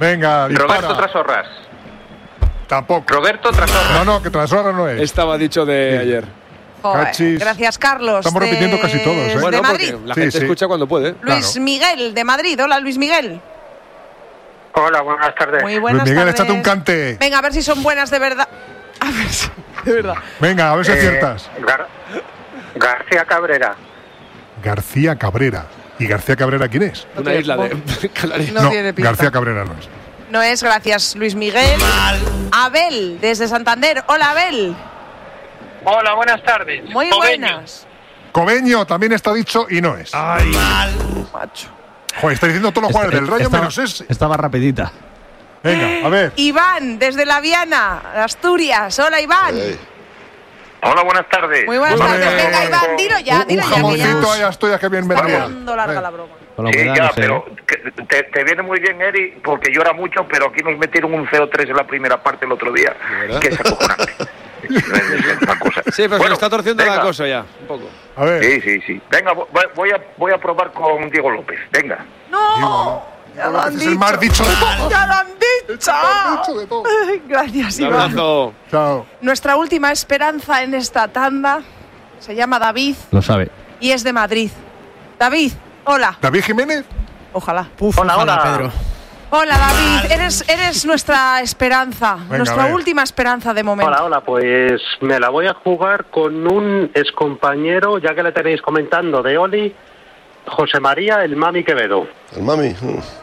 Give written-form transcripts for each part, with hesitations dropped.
Venga, dispara. Roberto Trasorras. Tampoco. Roberto Trasorras. No, que Trasorras no es. Estaba dicho de ayer. Cachis. Gracias, Carlos. Estamos repitiendo casi todos, ¿eh? Bueno, de Madrid. porque la gente escucha cuando puede. Luis Miguel, de Madrid. Hola, Luis Miguel. Hola, buenas tardes. Muy buenas Luis Miguel, tardes. échate un cante. Venga, a ver si son buenas de verdad. A ver si de verdad. Venga, a ver si aciertas. García Cabrera. García Cabrera. ¿Y García Cabrera quién es? Una isla de Canarias. No tiene pinta. García Cabrera no es. No es, gracias, Luis Miguel. Abel, desde Santander. Hola, Abel. Hola, buenas tardes. Muy buenas. Cobeño también está dicho y no es. Macho. Joder, está diciendo todos los jugadores del Rayo menos ese. Estaba rapidita. Venga, a ver. Iván, desde La Viana, Asturias. Hola, Iván. Hola, buenas tardes. Muy buenas Hombre, tardes. Venga, Iván, dilo ya, Un que ya. jamoncito ahí a Asturias que bien Está vendría. quedando larga la broma. Con la Sí, humedad, ya, no sé. pero te viene muy bien, Eri, porque llora mucho, pero aquí nos metieron un 0-3 en la primera parte el otro día. Que es acojonante. Es una cosa. Sí, pero se le está torciendo venga. la cosa ya, un poco. A ver. Sí. Venga, voy a probar con Diego López. Venga. No, ya lo han Es el más dicho. dicho de todos. Ya lo han dicho. dicho de todo. Ay, gracias, Un Iván. abrazo. Chao. Nuestra última esperanza en esta tanda se llama David Lo sabe. y es de Madrid. David, hola. ¿David Jiménez? Ojalá. Hola, Pedro. Hola, David. Eres nuestra esperanza, Venga, nuestra a ver. última esperanza de momento. Hola, pues me la voy a jugar con un excompañero, ya que le tenéis comentando, de Oli, José María, el Mami Quevedo. El mami.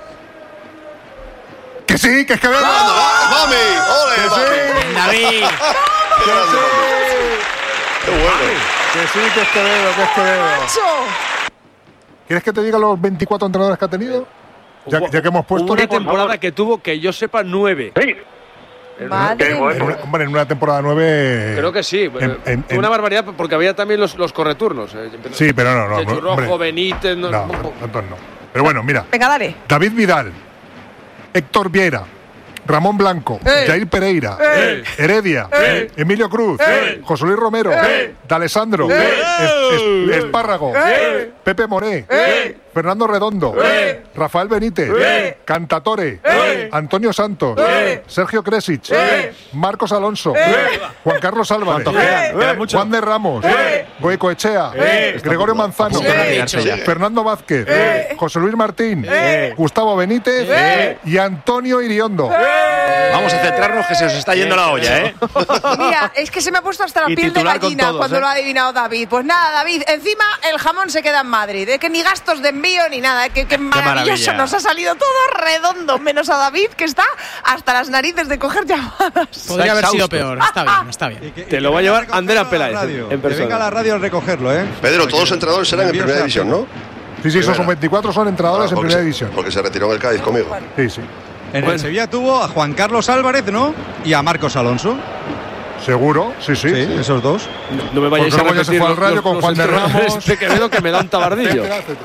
Que sí, que es Quevedo. ¡Mami! ¡Ole, Que mami! sí. David. ¡Qué grande, mami! ¡Qué bueno! Que sí, que es Quevedo, que es Quevedo. ¡Macho! ¿Quieres que te diga los 24 entrenadores que ha tenido? Ya que hemos puesto. Una temporada que tuvo, que yo sepa, 9. Sí. Madre mía. Hombre, en una temporada 9. Creo que sí. Fue una barbaridad porque había también los correturnos. Sí, pero no. Chechu Rojo, hombre. Benítez. No, tantos no. Pero bueno, mira. Venga, dale. David Vidal, Héctor Viera, Ramón Blanco, Jair Pereira, Heredia, Emilio Cruz, José Luis Romero, D'Alessandro, Espárrago, Pepe Moré, Fernando Redondo, Rafael Benítez, Cantatore, Antonio Santos, Sergio Kresic, Marcos Alonso, Juan Carlos Álvarez, Juan de Ramos, Goicoechea, Gregorio Manzano, Fernando Vázquez, José Luis Martín, Gustavo Benítez y Antonio Iriondo. Vamos a centrarnos que se nos está yendo la olla, ¿eh? Mira, es que se me ha puesto hasta la Y piel de titular con gallina todos, cuando lo ha adivinado David. Pues nada, David, encima el jamón se queda en Madrid. Que ni gastos de envío ni nada. Que maravilloso. maravilla. Nos ha salido todo redondo, menos a David, que está hasta las narices de coger llamadas. Podría haber sido peor. Está bien. Te lo va a llevar Andrea Peláez en Que venga a persona. la radio a recogerlo, ¿eh? Pedro, todos los entrenadores serán en primera división, ¿no? Sí, esos son 24, son entrenadores en Porque primera se- división. Porque se retiró en el Cádiz conmigo. Sí. En el Sevilla tuvo a Juan Carlos Álvarez, ¿no? Y a Marcos Alonso. Seguro, sí. Sí, esos dos. No me vayáis a Porque luego ya se repetir fue al Rayo con Juan de entrenadores Ramos. de Quevedo que me da un tabardillo.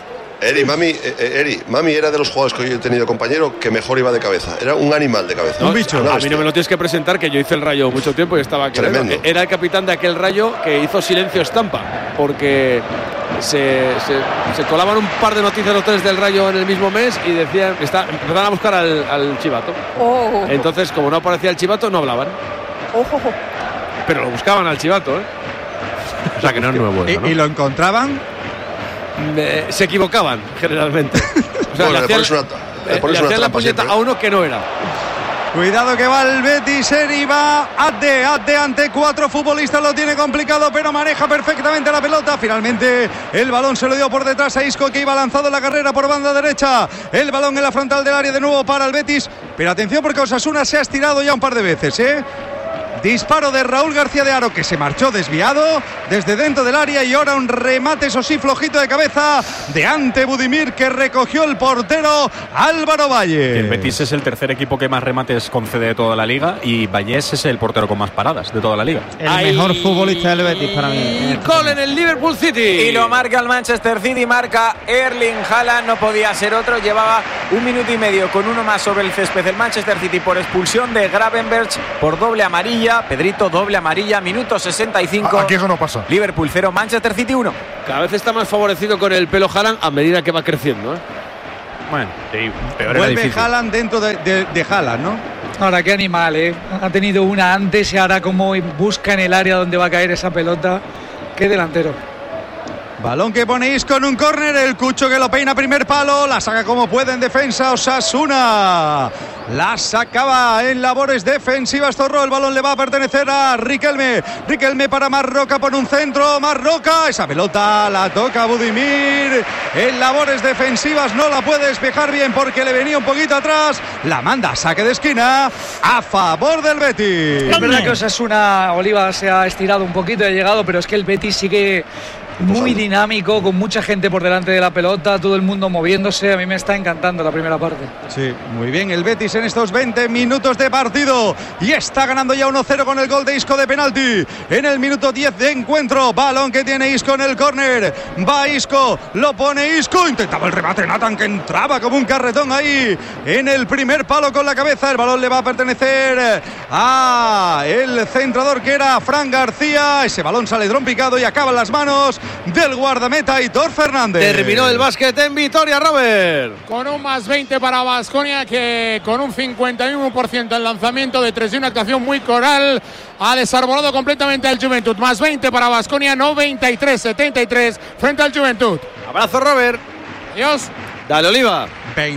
Mami era de los jugadores que yo he tenido compañero que mejor iba de cabeza. Era un animal de cabeza. No, Una a mí bestia. no me lo tienes que presentar, que yo hice el Rayo mucho tiempo y estaba Quevedo. Tremendo. Era el capitán de aquel Rayo que hizo silencio estampa, porque se colaban un par de noticias los tres del Rayo en el mismo mes y decían empezaban a buscar al Chivato. Oh. Entonces, como no aparecía el Chivato, no hablaban. Pero lo buscaban al Chivato, ¿eh? O sea que no es nuevo. eso, ¿no? Y lo encontraban. Se equivocaban, generalmente. O sea, Bueno, le le hacían, pones una le hacían la trampa puñeta siempre. a uno que no era. Cuidado que va el Betis, Eri va Ade ante 4 futbolistas, lo tiene complicado, pero maneja perfectamente la pelota. Finalmente el balón se lo dio por detrás a Isco, que iba lanzado en la carrera por banda derecha. El balón en la frontal del área de nuevo para el Betis, pero atención porque Osasuna se ha estirado ya un par de veces, ¿eh? Disparo de Raúl García de Haro, que se marchó desviado desde dentro del área, y ahora un remate, eso sí, flojito de cabeza de Ante Budimir, que recogió el portero Álvaro Valle. El Betis es el tercer equipo que más remates concede de toda la liga y Vallés es el portero con más paradas de toda la liga. El mejor futbolista del Betis para mí. Gol en el Liverpool City. Y lo marca el Manchester City, marca Erling Haaland, no podía ser otro, llevaba 1 minuto y medio con uno más sobre el césped el Manchester City por expulsión de Gravenberch por doble amarilla. Pedrito, doble amarilla, minuto 65. Aquí eso no pasa. Liverpool 0, Manchester City 1. Cada vez está más favorecido con el pelo Haaland a medida que va creciendo, ¿eh? Bueno, sí, peor era Vuelve difícil. Haaland dentro de Haaland, ¿no? Ahora, qué animal, ¿eh? Ha tenido una antes y ahora como busca en el área donde va a caer esa pelota. Qué delantero. Balón que pone Isco en un córner, el Cucho que lo peina primer palo, la saca como puede en defensa Osasuna. La sacaba en labores defensivas Zorro, el balón le va a pertenecer a Riquelme. Riquelme para Marroca por un centro, Marroca, esa pelota la toca Budimir. En labores defensivas no la puede despejar bien porque le venía un poquito atrás. La manda, saque de esquina a favor del Betis. Es verdad que Osasuna, Oliva se ha estirado un poquito y ha llegado, pero es que el Betis sigue muy dinámico, con mucha gente por delante de la pelota, todo el mundo moviéndose. A mí me está encantando la primera parte. Sí, muy bien el Betis en estos 20 minutos de partido y está ganando ya 1-0 con el gol de Isco de penalti en el minuto 10 de encuentro. Balón que tiene Isco en el córner, va Isco, lo pone Isco, intentaba el remate Nathan que entraba como un carretón ahí en el primer palo con la cabeza. El balón le va a pertenecer a el centrador que era Fran García. Ese balón sale trompicado y acaba en las manos del guardameta Aitor Fernández. Terminó el básquet en Vitoria, Robert. Con un más 20 para Baskonia, que con un 51% en lanzamiento de 3 y una actuación muy coral ha desarbolado completamente al Juventud. Más 20 para Baskonia, 93-73 frente al Juventud. Abrazo, Robert. Adiós. Dale, Oliva.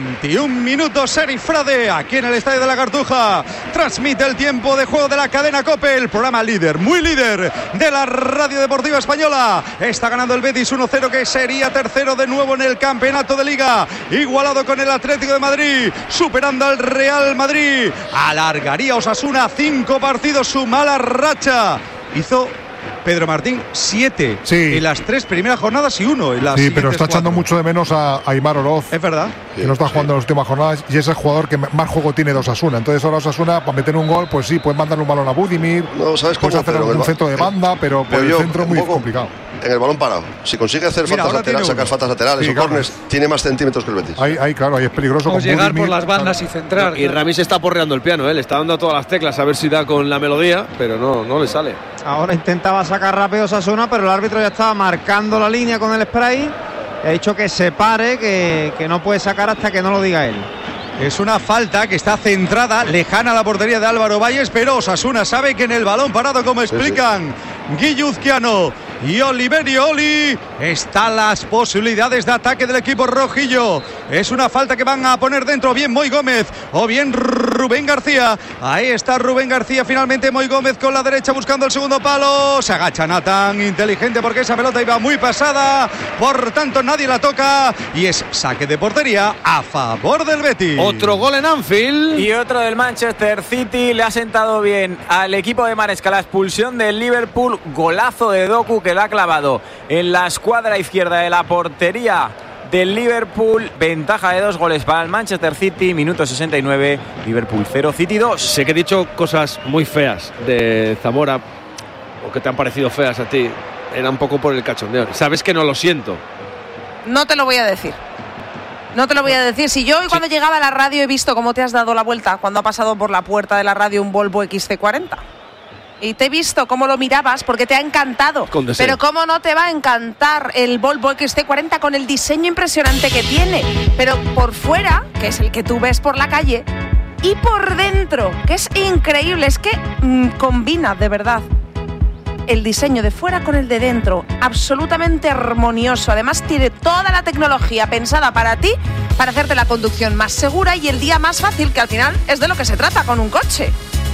21 minutos, Serif Frade, aquí en el Estadio de la Cartuja. Transmite el tiempo de juego de la cadena COPE, el programa líder, muy líder de la Radio Deportiva Española. Está ganando el Betis 1-0, que sería tercero de nuevo en el campeonato de Liga. Igualado con el Atlético de Madrid, superando al Real Madrid. Alargaría Osasuna 5 partidos su mala racha. Hizo Pedro Martín 7 en las 3 primeras jornadas y 1 en las Sí, pero está 4. echando mucho de menos a Aimar Oroz. Es verdad. Que no está jugando en las últimas jornadas y es el jugador que más juego tiene de Osasuna. Entonces ahora Osasuna, para meter un gol, pues sí, puedes mandarle un balón a Budimir, No, ¿sabes puedes cómo? hacer Pero un centro de banda, pero por el yo, centro es muy un poco complicado. En el balón parado. Si consigue hacer Mira, faltas ahora tiene laterales, sacar uno. faltas laterales Sí, o claro. corners, tiene más centímetros que el Betis. Ahí, claro, ahí es peligroso. Vamos con llegar Budimir, por las bandas y centrar. Y Rami se está porreando el piano, le está dando a todas las teclas a ver si da con la melodía, pero no le sale. Ahora intentaba sacar rápido Osasuna, pero el árbitro ya estaba marcando la línea con el spray. Ha dicho que se pare, que no puede sacar hasta que no lo diga él. Es una falta que está centrada, lejana a la portería de Álvaro Valles, pero Osasuna sabe que en el balón parado, como explican Guilluzquiano y Oliverio Oli, están las posibilidades de ataque del equipo rojillo. Es una falta que van a poner dentro bien Moy Gómez o bien Rubén García. Ahí está Rubén García, finalmente Moy Gómez con la derecha buscando el segundo palo. Se agacha Nathan, inteligente porque esa pelota iba muy pasada, por tanto nadie la toca y es saque de portería a favor del Betis. Otro gol en Anfield. Y otro del Manchester City. Le ha sentado bien al equipo de Maresca la expulsión del Liverpool. Golazo de Doku que la ha clavado en la escuadra izquierda de la portería del Liverpool. Ventaja de 2 goles para el Manchester City. Minuto 69. Liverpool 0, City 2. Sé que he dicho cosas muy feas de Zamora, o que te han parecido feas a ti. Era un poco por el cachondeo. Sabes que no lo siento. No te lo voy a decir. No te lo voy a decir. Si yo hoy cuando llegaba a la radio he visto cómo te has dado la vuelta cuando ha pasado por la puerta de la radio un Volvo XC40. Y te he visto cómo lo mirabas porque te ha encantado. Pero cómo no te va a encantar el Volvo XC40 con el diseño impresionante que tiene. Pero por fuera, que es el que tú ves por la calle, y por dentro, que es increíble. Es que combina de verdad el diseño de fuera con el de dentro, absolutamente armonioso. Además tiene toda la tecnología pensada para ti, para hacerte la conducción más segura y el día más fácil, que al final es de lo que se trata con un coche.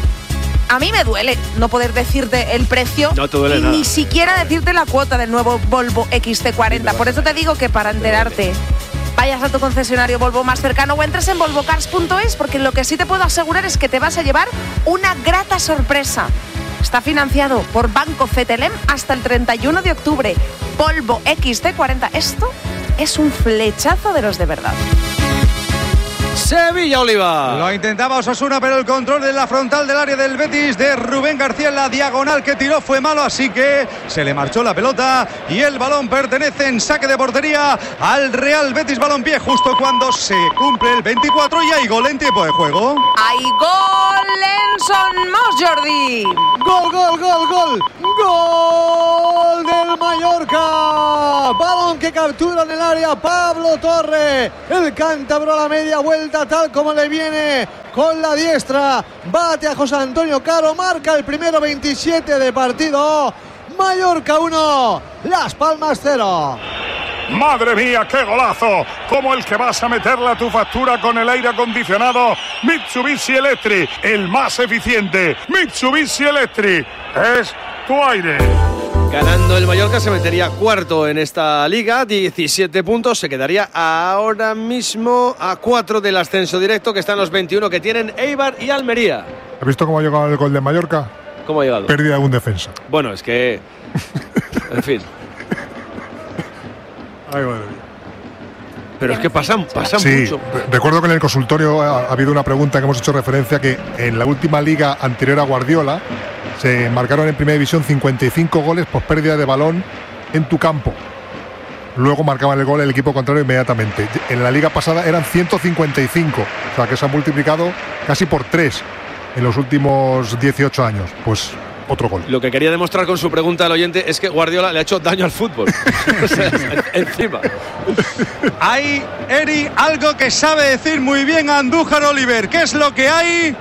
A mí me duele no poder decirte el precio, no te duele y nada. ni siquiera decirte la cuota del nuevo Volvo XC40. Por eso te digo que para enterarte, vayas a tu concesionario Volvo más cercano o entres en volvocars.es, porque lo que sí te puedo asegurar es que te vas a llevar una grata sorpresa. Está financiado por Banco Cetelem hasta el 31 de octubre. Volvo XC40. Esto es un flechazo de los de verdad. Sevilla, Oliva. Lo intentaba Osasuna, pero el control de la frontal del área del Betis de Rubén García en la diagonal que tiró fue malo, así que se le marchó la pelota y el balón pertenece en saque de portería al Real Betis Balompié justo cuando se cumple el 24 y hay gol en tiempo de juego. ¡Hay gol en Son Mos, Jordi! ¡Gol, gol, gol, gol! ¡Gol del el Mallorca. Balón que captura en el área Pablo Torre. El cántabro a la media vuelta, tal como le viene con la diestra. Bate a José Antonio Caro. Marca el primero, 27 de partido. Mallorca 1, Las Palmas 0. ¡Madre mía, qué golazo! Como el que vas a meterle a tu factura con el aire acondicionado Mitsubishi Electric, el más eficiente. Mitsubishi Electric es tu aire. Ganando el Mallorca se metería cuarto en esta liga, 17 puntos, se quedaría ahora mismo a 4 del ascenso directo, que están los 21 que tienen Eibar y Almería. ¿Has visto cómo ha llegado el gol de Mallorca? ¿Cómo ha llegado? Pérdida de un defensa. Bueno, es que... en fin. Ay, madre mía. Pero es que pasan sí, mucho. Recuerdo que en el consultorio ha habido una pregunta que hemos hecho referencia, que en la última liga anterior a Guardiola se marcaron en primera división 55 goles por pérdida de balón en tu campo. Luego marcaban el gol el equipo contrario inmediatamente. En la liga pasada eran 155, o sea que se ha multiplicado casi por 3 en los últimos 18 años. Pues otro gol. Lo que quería demostrar con su pregunta al oyente es que Guardiola le ha hecho daño al fútbol. O sea, encima. Hay, Eri, algo que sabe decir muy bien Andújar Oliver. ¿Qué es lo que hay?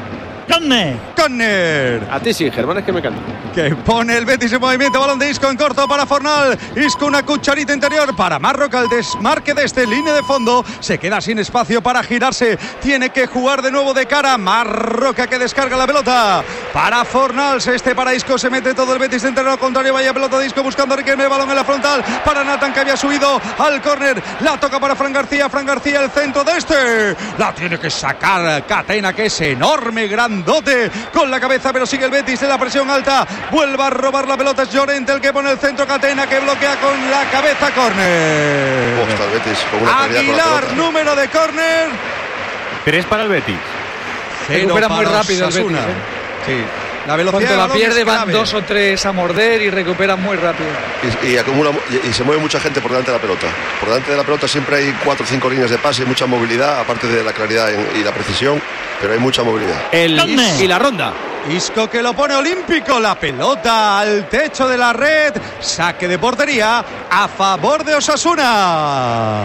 ¡Córner! A ti sí, Germán, es que me encanta. Que pone el Betis en movimiento, balón de Isco en corto para Fornal. Isco, una cucharita interior para Marroca, el desmarque desde línea de fondo. Se queda sin espacio para girarse. Tiene que jugar de nuevo de cara. Marroca que descarga la pelota para Fornals. Para Isco, se mete todo el Betis en terreno contrario. Vaya pelota de Isco buscando a Riquelme, balón en la frontal para Nathan, que había subido al córner. La toca para Fran García. Fran García, el centro de la tiene que sacar Catena, que es enorme, grandote con la cabeza, pero sigue el Betis en la presión alta. Vuelve a robar la pelota, es Llorente el que pone el centro. Catena que bloquea con la cabeza, córner. Está el Betis con una Aguilar, número de córner. 3 para el Betis. Recupera muy rápido el Betis. Sí. La velocidad cuando la pierde van clave. 2 o 3 a morder y recupera muy rápido. Y acumula, y se mueve mucha gente por delante de la pelota. Por delante de la pelota siempre hay 4 o 5 líneas de pase, mucha movilidad, aparte de la claridad y la precisión, pero hay mucha movilidad. Y la ronda. Isco que lo pone olímpico, la pelota al techo de la red, saque de portería a favor de Osasuna.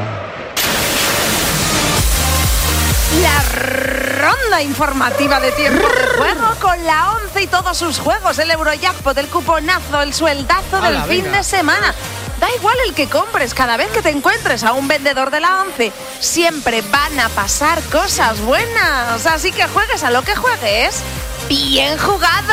La ronda informativa de tiempo de juego con la 11 y todos sus juegos, el Eurojackpot, el cuponazo, el sueldazo del fin de semana. Da igual el que compres, cada vez que te encuentres a un vendedor de la 11, siempre van a pasar cosas buenas. Así que juegues a lo que juegues, ¡bien jugado!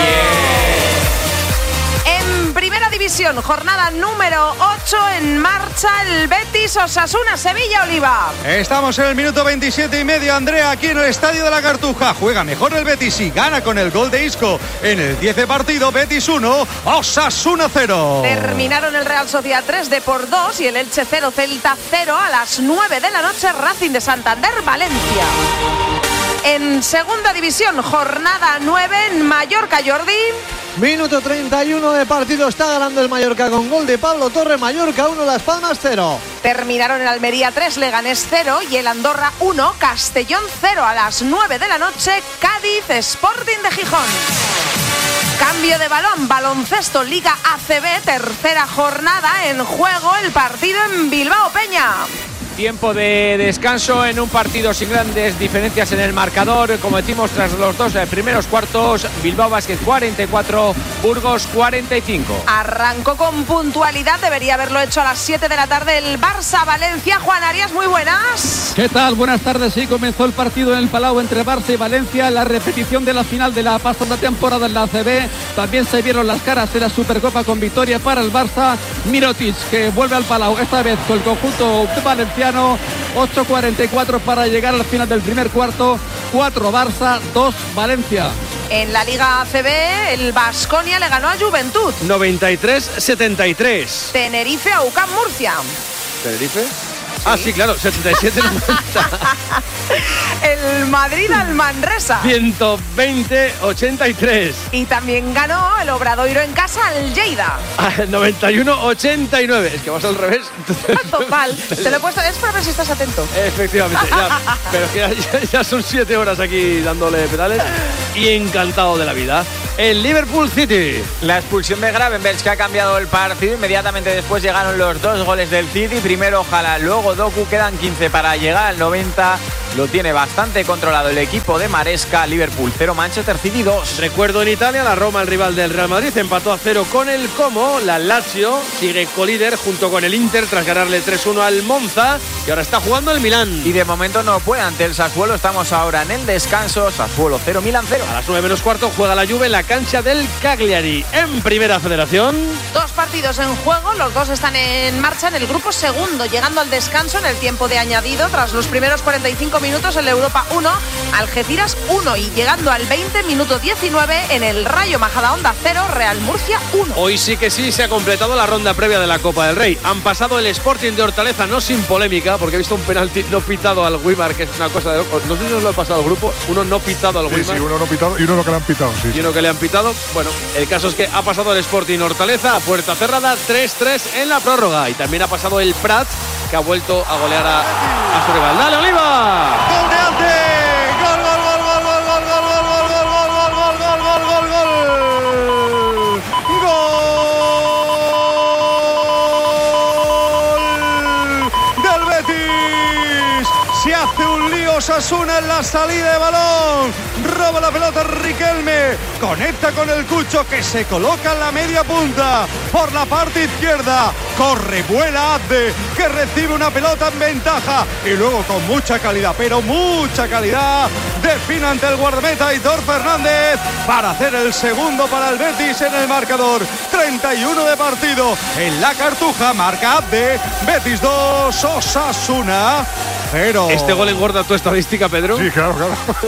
En Primera División, jornada número 8, en marcha el Betis Osasuna Sevilla Oliva. Estamos en el minuto 27 y medio, Andrea, aquí en el Estadio de la Cartuja. Juega mejor el Betis y gana con el gol de Isco. En el 10 partido, Betis 1, Osasuna 0. Terminaron el Real Sociedad 3-2 y el Elche 0, Celta 0 a las 9 de la noche, Racing de Santander, Valencia. En Segunda División, jornada 9, en Mallorca, Jordi. Minuto 31 de partido, está ganando el Mallorca con gol de Pablo Torre. Mallorca 1, Las Palmas 0. Terminaron el Almería 3, Leganés 0 y el Andorra 1, Castellón 0 a las 9 de la noche, Cádiz, Sporting de Gijón. Cambio de balón, baloncesto, Liga ACB, tercera jornada, en juego el partido en Bilbao Peña. Tiempo de descanso en un partido sin grandes diferencias en el marcador. Como decimos, tras los 2 primeros cuartos, Bilbao Basket 44, Burgos 45. Arrancó con puntualidad, debería haberlo hecho a las 7 de la tarde el Barça-Valencia. Juan Arias, muy buenas. ¿Qué tal? Buenas tardes. Sí, comenzó el partido en el Palau entre Barça y Valencia. La repetición de la final de la pasada temporada en la ACB. También se vieron las caras de la Supercopa con victoria para el Barça. Mirotic, que vuelve al Palau, esta vez con el conjunto valenciano. 8:44 para llegar al final del primer cuarto. 4 Barça, 2 Valencia. En la Liga ACB, el Baskonia le ganó a Juventud. 93-73. Tenerife a UCAM Murcia. ¿Tenerife? Ah, sí, claro, 77-90. El Madrid al Manresa. 120-83. Y también ganó el Obradoiro en casa al Lleida. 91-89. Es que vas al revés. Total. Te lo he puesto, es para ver si estás atento. Efectivamente. Pero que ya son 7 horas aquí dándole pedales y encantado de la vida. el Liverpool City. La expulsión de Gravenberch que ha cambiado el partido. Inmediatamente después llegaron los 2 goles del City. Primero Haaland, luego Doku. Quedan 15 para llegar al 90. Lo tiene bastante controlado el equipo de Maresca. Liverpool 0, Manchester City 2. Recuerdo en Italia, la Roma, el rival del Real Madrid, empató a 0 con el Como. La Lazio sigue colíder junto con el Inter tras ganarle 3-1 al Monza. Y ahora está jugando el Milán. Y de momento no puede ante el Sassuolo. Estamos ahora en el descanso. Sassuolo 0, Milán 0. A las 9 menos cuarto juega la Juve en la cancha del Cagliari. En Primera Federación. 2 partidos en juego. Los 2 están en marcha en el grupo segundo. Llegando al descanso en el tiempo de añadido. Tras los primeros 45 minutos en la Europa 1, Algeciras 1. Y llegando al 20, minuto 19, en el Rayo Majadahonda 0, Real Murcia 1. Hoy sí que sí se ha completado la ronda previa de la Copa del Rey. Han pasado el Sporting de Hortaleza, no sin polémica, porque he visto un penalti no pitado al Weimar, que es una cosa de loco. No sé si os lo ha pasado al grupo. Uno no pitado al Weimar. Sí, uno no pitado y uno que le han pitado. Sí. Y uno que le han pitado. Bueno, el caso es que ha pasado el Sporting Hortaleza a puerta cerrada, 3-3 en la prórroga. Y también ha pasado el Prat, que ha vuelto a golear a su rival. ¡Dale, Oliva! ¡Gol de arte! ¡Gol, gol, gol, gol, gol, gol, gol, gol, gol, gol, gol, gol, gol, gol, gol! ¡Gol del Betis! Se hace un lío Osasuna en la salida de balón. Roba la pelota Riquelme. Conecta con el Cucho, que se coloca en la media punta por la parte izquierda. Corre, vuela Abde, que recibe una pelota en ventaja. Y luego con mucha calidad, pero mucha calidad, define ante el guardameta Aitor Fernández para hacer el segundo para el Betis en el marcador. 31 de partido en la Cartuja. Marca Abde. Betis 2, Osasuna 0. ¿Este gol engorda tu estadística, Pedro? Sí, claro.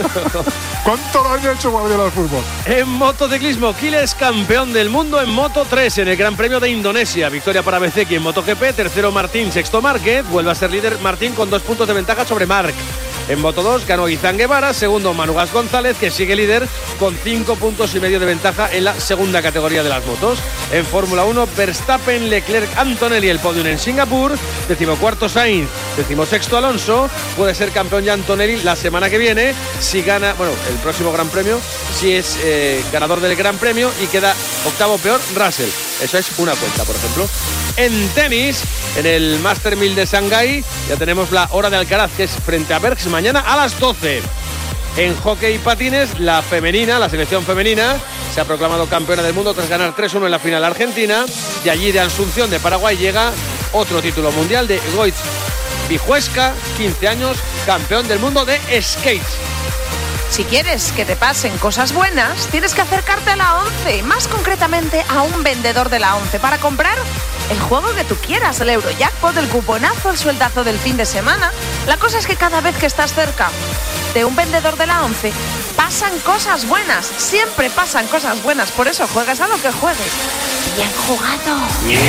¿Cuánto daño ha hecho Guardiola al fútbol? En motociclismo, Kile es campeón del mundo en Moto 3 en el Gran Premio de Indonesia. Victoria para Bezzecchi en MotoGP, tercero Martín, sexto Márquez. Vuelve a ser líder Martín con 2 puntos de ventaja sobre Marc. En Moto 2 ganó Izan Guevara, segundo Manu Gas González, que sigue líder con 5,5 puntos de ventaja en la segunda categoría de las motos. En Fórmula 1, Verstappen, Leclerc, Antonelli el podium en Singapur, 14º Sainz, 16º Alonso. Puede ser campeón ya Antonelli la semana que viene si gana, el próximo Gran Premio, si es ganador del Gran Premio, y queda octavo peor Russell. Eso es una cuenta, por ejemplo. En tenis, en el Master 1000 de Shanghái, ya tenemos la hora de Alcaraz, que es frente a Bergs mañana a las 12. En hockey y patines, la selección femenina, se ha proclamado campeona del mundo tras ganar 3-1 en la final argentina. De allí, de Asunción, de Paraguay, llega otro título mundial de Goitz Vijuesca, 15 años, campeón del mundo de skate. Si quieres que te pasen cosas buenas, tienes que acercarte a la 11, más concretamente a un vendedor de la 11 para comprar el juego que tú quieras, el Eurojackpot, el cuponazo, el sueldazo del fin de semana. La cosa es que cada vez que estás cerca de un vendedor de la 11, pasan cosas buenas, siempre pasan cosas buenas, por eso juegas a lo que juegues. Bien jugado.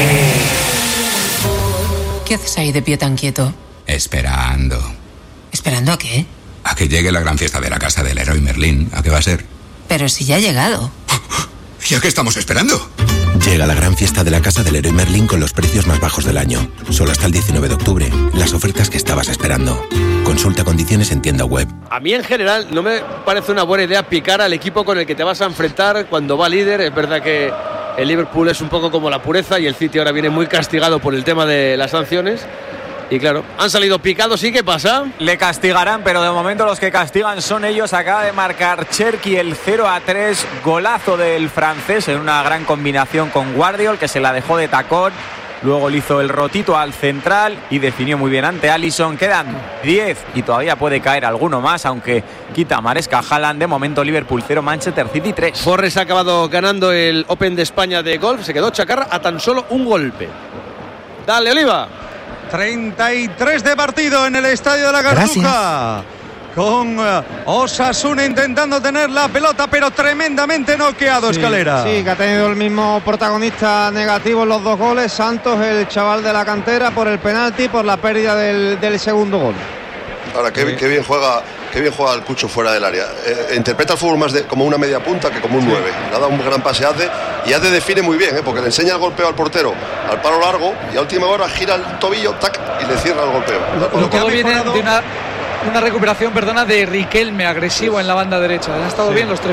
¿Qué haces ahí de pie tan quieto? Esperando. ¿Esperando a qué? A que llegue la gran fiesta de la casa del Leroy Merlin. ¿A qué va a ser? Pero si ya ha llegado. ¿Y a qué estamos esperando? Llega la gran fiesta de la casa del Leroy Merlin con los precios más bajos del año. Solo hasta el 19 de octubre. Las ofertas que estabas esperando. Consulta condiciones en tienda web. A mí en general no me parece una buena idea picar al equipo con el que te vas a enfrentar cuando va líder. Es verdad que el Liverpool es un poco como la pureza y el City ahora viene muy castigado por el tema de las sanciones. Y claro, han salido picados, ¿y qué pasa? Le castigarán, pero de momento los que castigan son ellos. Acaba de marcar Cherki el 0-3, golazo del francés en una gran combinación con Guardiol, que se la dejó de tacón. Luego le hizo el rotito al central y definió muy bien ante Alisson. Quedan 10 y todavía puede caer alguno más, aunque quita Maresca Haaland. De momento Liverpool 0, Manchester City 3. Forres ha acabado ganando el Open de España de golf. Se quedó chacarra a tan solo un golpe. Dale, Oliva. 33 de partido en el Estadio de la Cartuja. Con Osasuna intentando tener la pelota, pero tremendamente noqueado, Escalera. Sí, que ha tenido el mismo protagonista negativo en los 2 goles. Santos, el chaval de la cantera, por el penalti, por la pérdida del segundo gol. Ahora, qué bien juega el Cucho fuera del área. Interpreta el fútbol más como una media punta que como un 9. Le ha dado un gran pase a Ade, y Ade define muy bien, porque le enseña el golpeo al portero al palo largo, y a última hora gira el tobillo, tac, y le cierra el golpeo. Todo viene de una recuperación, de Riquelme, agresivo en la banda derecha. Han estado bien los tres.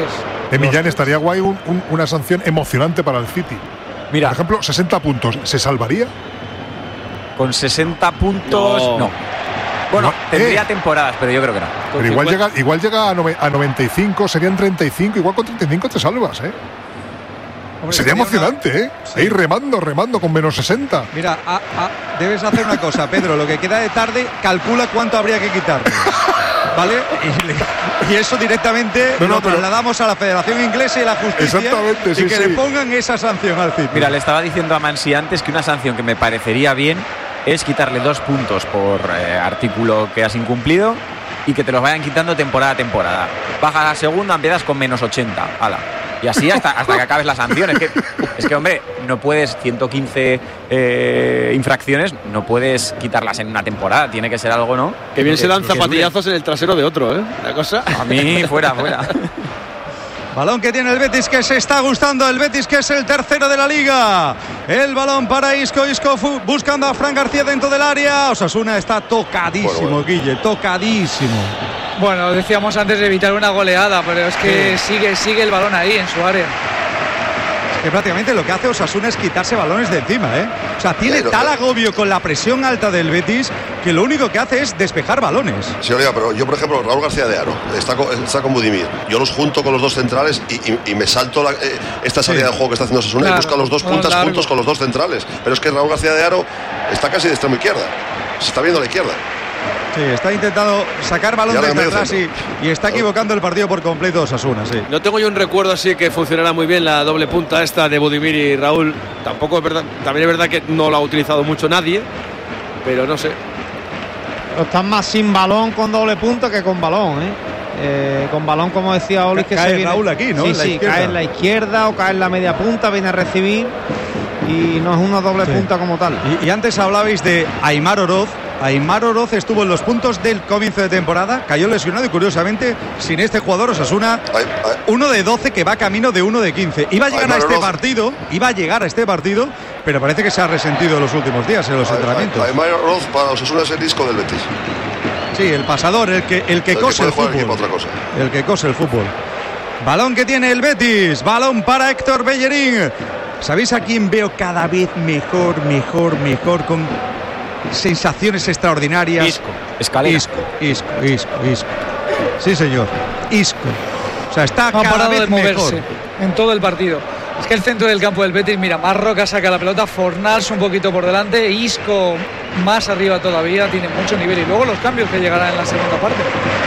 Millán, estaría guay una sanción emocionante para el City. Mira, por ejemplo, 60 puntos. ¿Se salvaría? Con 60 puntos, no. Bueno, tendría temporadas, pero yo creo que no. Pero igual llega a 95, serían 35. Igual con 35 te salvas, ¿eh? Hombre, sería emocionante, ¿eh? Sí. Ahí remando con menos 60. Mira, debes hacer una cosa, Pedro. Lo que queda de tarde, calcula cuánto habría que quitarle. ¿Vale? Y eso directamente lo trasladamos a la Federación Inglesa y la Justicia. Exactamente, sí, y que le pongan esa sanción al City. Mira, le estaba diciendo a Mansi antes que una sanción que me parecería bien es quitarle 2 puntos por artículo que has incumplido y que te los vayan quitando temporada a temporada. Bajas a segunda, empiezas con menos 80. ¡Hala! Y así hasta que acabes la sanción. Es que, hombre, no puedes 115 infracciones, no puedes quitarlas en una temporada. Tiene que ser algo, ¿no? Que bien se dan zapatillazos en el trasero de otro, ¿eh? La cosa. A mí, fuera. Balón que tiene el Betis, que se está gustando. El Betis, que es el tercero de la Liga. El balón para Isco buscando a Fran García dentro del área. Osasuna está tocadísimo, Guille, tocadísimo. Bueno, decíamos antes de evitar una goleada, pero es que sigue el balón ahí en su área. Que prácticamente lo que hace Osasuna es quitarse balones de encima, ¿eh? O sea, tiene tal agobio con la presión alta del Betis que lo único que hace es despejar balones. Sí, Oliva, pero yo, por ejemplo, Raúl García de Aro está con Budimir. Yo los junto con los dos centrales y me salto esta salida de juego que está haciendo Osasuna y busca los dos puntas juntos con los dos centrales. Pero es que Raúl García de Aro está casi de extremo izquierda. Se está viendo a la izquierda. Sí, está intentando sacar balón desde atrás y está equivocando el partido por completo Osasuna, sí. No tengo yo un recuerdo así que funcionara muy bien la doble punta esta de Budimir y Raúl. Tampoco es verdad, también es verdad que no lo ha utilizado mucho nadie, pero no sé. Están más sin balón con doble punta que con balón, con balón, como decía Oli, que cae se viene. Raúl aquí, ¿no? Sí, cae en la izquierda o cae en la media punta, viene a recibir y no es una doble punta como tal. Y antes hablabais de Aimar Oroz. Aimar Oroz estuvo en los puntos del comienzo de temporada, cayó lesionado y curiosamente sin este jugador Osasuna 1 de 12 que va camino de 1 de 15. Iba a llegar a este partido, pero parece que se ha resentido en los últimos días en los entrenamientos. Aimar Oroz para Osasuna es el disco del Betis. Sí, el pasador, el que cose el fútbol. Otra cosa. El que cose el fútbol. Balón que tiene el Betis, balón para Héctor Bellerín. ¿Sabéis a quién veo cada vez mejor con sensaciones extraordinarias? Isco, Escalera. Isco. Sí, señor. Isco. O sea, está cada vez de moverse mejor en todo el partido. Es que el centro del campo del Betis, mira, Marroca saca la pelota, Fornals un poquito por delante, Isco más arriba todavía, tiene mucho nivel. Y luego los cambios que llegarán en la segunda parte.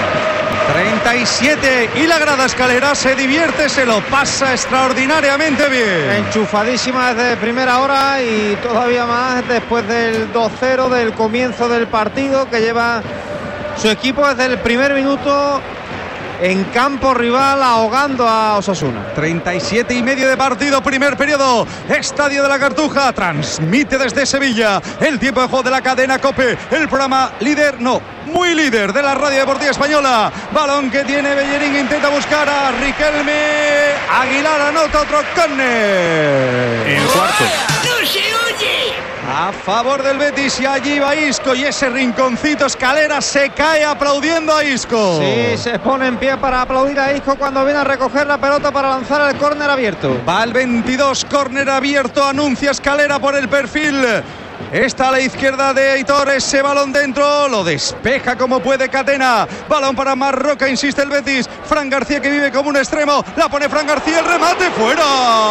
37 y la grada Escalera se divierte, se lo pasa extraordinariamente bien. Enchufadísima desde primera hora y todavía más después del 2-0 del comienzo del partido que lleva su equipo desde el primer minuto en campo rival ahogando a Osasuna. 37 y medio de partido, primer periodo, Estadio de la Cartuja, transmite desde Sevilla el tiempo de juego de la cadena COPE, el programa muy líder de la Radio Deportiva Española. Balón que tiene Bellerín, intenta buscar a Riquelme, Aguilar anota otro córner. El cuarto. ¡No se oye! A favor del Betis y allí va Isco y ese rinconcito Escalera se cae aplaudiendo a Isco. Sí, se pone en pie para aplaudir a Isco cuando viene a recoger la pelota para lanzar el córner abierto. Va el 22, córner abierto, anuncia Escalera por el perfil. Está a la izquierda de Aitor, ese balón dentro, lo despeja como puede Catena. Balón para Marroca, insiste el Betis. Fran García que vive como un extremo, la pone Fran García, el remate fuera.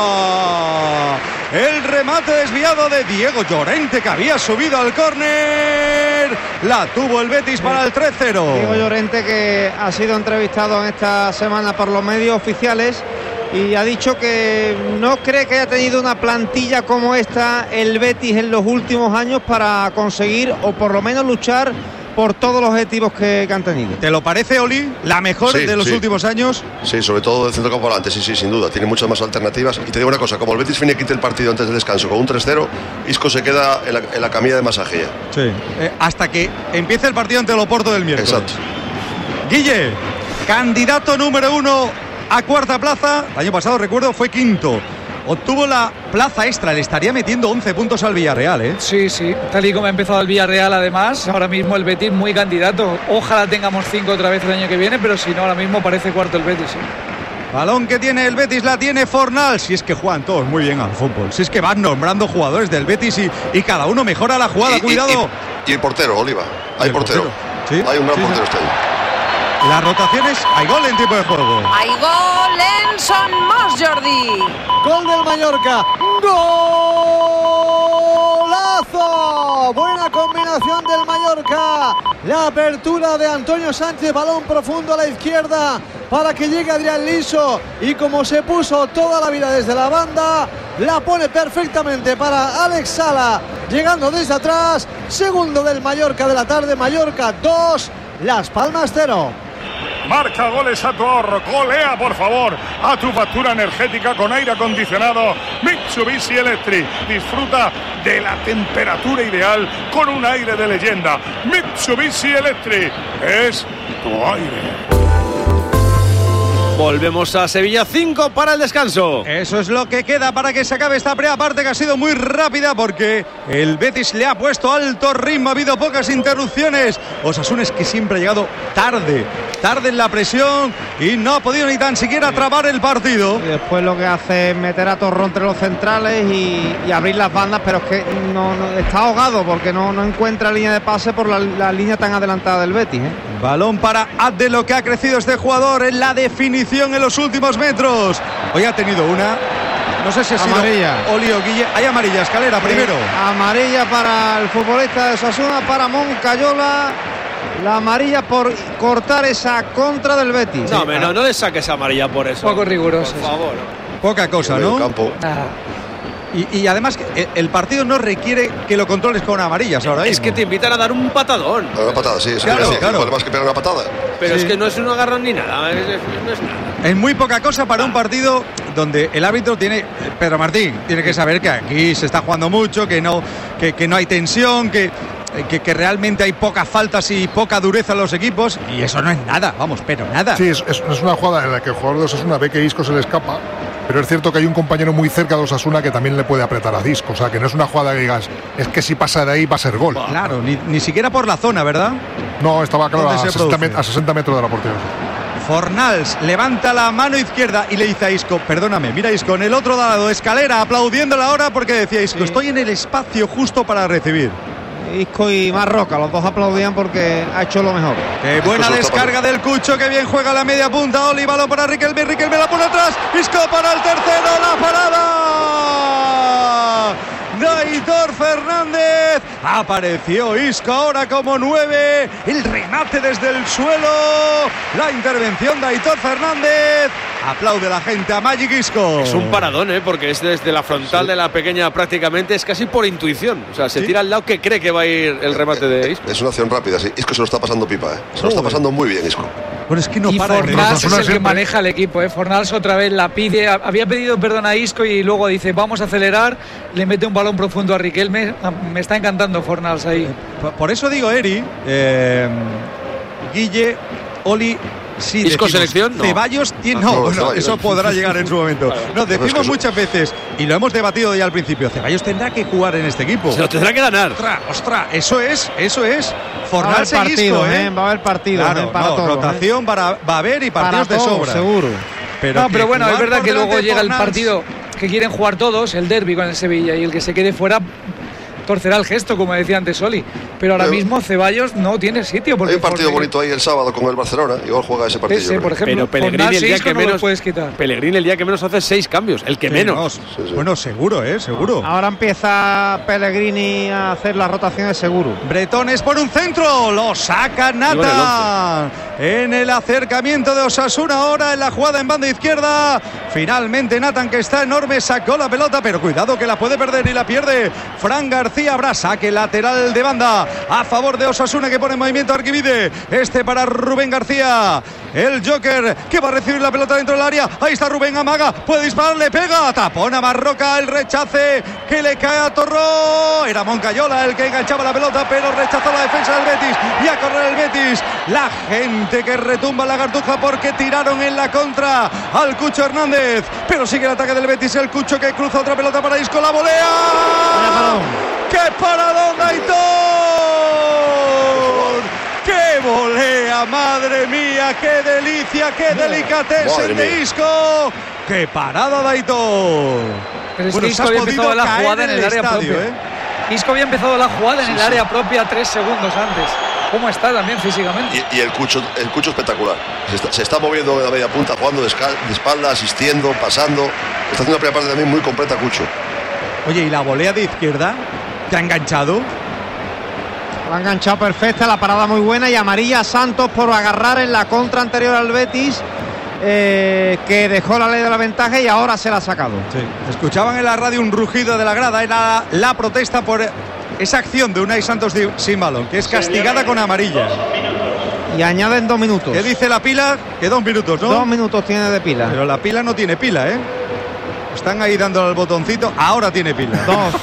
El remate desviado de Diego Llorente que había subido al córner. La tuvo el Betis para el 3-0. Diego Llorente que ha sido entrevistado en esta semana por los medios oficiales y ha dicho que no cree que haya tenido una plantilla como esta el Betis en los últimos años para conseguir o por lo menos luchar por todos los objetivos que han tenido. ¿Te lo parece, Oli? ¿La mejor de los últimos años? Sí, sobre todo del centro campo volante, sí, sin duda. Tiene muchas más alternativas. Y te digo una cosa, como el Betis finiquite el partido antes del descanso con un 3-0, Isco se queda en la camilla de masaje. Sí. Hasta que empiece el partido ante el Oporto del miércoles. Exacto. Guille, candidato número 1 a cuarta plaza. El año pasado, recuerdo, fue quinto. Obtuvo la plaza extra, le estaría metiendo 11 puntos al Villarreal, ¿eh? Sí, tal y como ha empezado el Villarreal, además, ahora mismo el Betis muy candidato. Ojalá tengamos 5 otra vez el año que viene, pero si no, ahora mismo parece cuarto el Betis, sí. Balón que tiene el Betis, la tiene Fornals. Si es que juegan todos muy bien al fútbol. Si es que van nombrando jugadores del Betis y cada uno mejora la jugada. Cuidado. Y el portero, Oliva. Hay portero. ¿Sí? Hay un gran portero este año. Las rotaciones, hay gol en tiempo de juego. Hay gol en Son Mos, Jordi. Gol del Mallorca. ¡Golazo! Buena combinación del Mallorca. La apertura de Antonio Sánchez, balón profundo a la izquierda para que llegue Adrián Liso. Y como se puso toda la vida desde la banda, la pone perfectamente para Alex Sala, llegando desde atrás. Segundo del Mallorca de la tarde. Mallorca 2, Las Palmas 0. Marca goles a tu ahorro, golea por favor a tu factura energética con aire acondicionado Mitsubishi Electric. Disfruta de la temperatura ideal con un aire de leyenda. Mitsubishi Electric es tu aire. Volvemos a Sevilla, 5 para el descanso. Eso es lo que queda para que se acabe esta primera parte, que ha sido muy rápida porque el Betis le ha puesto alto ritmo, ha habido pocas interrupciones. Osasuna es que siempre ha llegado tarde en la presión y no ha podido ni tan siquiera trabar el partido. Y después lo que hace es meter a Torró entre los centrales y abrir las bandas, pero es que no está ahogado porque no encuentra línea de pase por la línea tan adelantada del Betis. Balón para Abde, lo que ha crecido este jugador en la definición en los últimos metros. Hoy ha tenido una, no sé si ha sido Oli o Guille. Hay amarilla, Escalera primero. Amarilla para el futbolista de Osasuna, para Moncayola. La amarilla por cortar esa contra del Betis. No, no le saques amarilla por eso. Poco riguroso. Por favor. Poca cosa, ¿no? Y además el partido no requiere que lo controles con amarillas ahora mismo. Es que te invitan a dar un patadón. Una patada, sí. Claro. Además que pegar una patada. Pero es que no es un agarrón ni nada. No es nada. Es muy poca cosa para un partido donde el árbitro Pedro Martín tiene que saber que aquí se está jugando mucho, que no hay tensión, que realmente hay pocas faltas y poca dureza en los equipos, y eso no es nada, pero nada. Sí, es una jugada en la que el jugador de Osasuna ve que Isco se le escapa, pero es cierto que hay un compañero muy cerca de Osasuna que también le puede apretar a Isco, o sea, que no es una jugada que digas, es que si pasa de ahí va a ser gol. Claro, ni siquiera por la zona, ¿verdad? No, estaba claro a 60 metros de la portería. Fornals levanta la mano izquierda y le dice a Isco, perdóname, mira Isco, en el otro lado, Escalera aplaudiéndole ahora porque decía Isco, estoy en el espacio justo para recibir. Isco y Marroca, los dos aplaudían porque ha hecho lo mejor. Qué buena descarga del Cucho, que bien juega la media punta. Oli, balón para Riquelme la pone atrás. Isco para el tercero, la parada de Aitor Fernández. Apareció Isco ahora como 9. El remate desde el suelo. La intervención de Aitor Fernández. Aplaude la gente a Magic Isco. Es un paradón, porque es desde la frontal de la pequeña prácticamente, es casi por intuición. O sea, se tira al lado que cree que va a ir el remate de Isco. Es una acción rápida, sí. Isco se lo está pasando pipa, Se lo está pasando muy bien, Isco. Bueno, es que no y para. Fornals es el que maneja el equipo, Fornals otra vez la pide. Había pedido perdón a Isco y luego dice, vamos a acelerar. Le mete un balón profundo a Riquelme. Me está encantando Fornals ahí. Por eso digo, Eri, Guille, Oli. Sí, ¿Isco selección? No. Ceballos tiene. Eso podrá llegar en su momento. Nos decimos muchas veces, y lo hemos debatido ya al principio, Ceballos tendrá que jugar en este equipo. Se lo tendrá que ganar. Ostras, eso es. Fornals va a haber partido, va a haber partido. Claro, para todo, rotación va a haber y partidos de sobra. Seguro. Pero bueno, es verdad que luego llega el partido que quieren jugar todos, el derbi con el Sevilla, y el que se quede fuera torcerá el gesto, como decía antes Oli. Pero ahora mismo Ceballos no tiene sitio. Hay un partido bonito ahí el sábado con el Barcelona. Igual juega ese partido. Por ejemplo, pero Pellegrini el día que menos puedes quitar. Pellegrini el día que menos hace 6 cambios, el que menos. Bueno, seguro, seguro. Ahora empieza Pellegrini a hacer las rotaciones seguro. Bretones por un centro, lo saca Nathan. En el acercamiento de Osasuna ahora en la jugada en banda izquierda. Finalmente Nathan, que está enorme, sacó la pelota, pero cuidado que la puede perder y la pierde Fran García. Habrá saque lateral de banda a favor de Osasuna, que pone en movimiento Arquivide. Para Rubén García, el Joker, que va a recibir la pelota dentro del área. Ahí está Rubén, amaga, puede disparar, le pega, tapón a Marroca, el rechace que le cae a Torró. Era Moncayola el que enganchaba la pelota, pero rechazó la defensa del Betis y a correr el Betis. La gente que retumba la Cartuja porque tiraron en la contra al Cucho Hernández, pero sigue el ataque del Betis. El Cucho que cruza otra pelota para Isco, la volea. ¡Qué paradón de Aitor! ¡Qué volea! ¡Madre mía! ¡Qué delicia! ¡Qué delicatez de Isco! ¡Qué parada de Aitor! Pero es que Isco había empezado la jugada en el área propia. Isco había empezado la jugada en el área propia 3 segundos antes. ¿Cómo está también físicamente? Y el Cucho espectacular. Se está moviendo de la media punta, jugando de espalda, asistiendo, pasando. Está haciendo una primera parte también muy completa, Cucho. Oye, ¿y la volea de izquierda? ¿Te ha enganchado? La ha enganchado perfecta, la parada muy buena y amarilla a Santos por agarrar en la contra anterior al Betis, que dejó la ley de la ventaja y ahora se la ha sacado. Sí. Escuchaban en la radio un rugido de la grada, era la protesta por esa acción de Unai Santos sin balón, que es castigada con amarilla. Y añaden 2 minutos. ¿Qué dice la pila? Que 2 minutos, ¿no? 2 minutos tiene de pila. Pero la pila no tiene pila, ¿eh? Están ahí dándole al botoncito. Ahora tiene pila.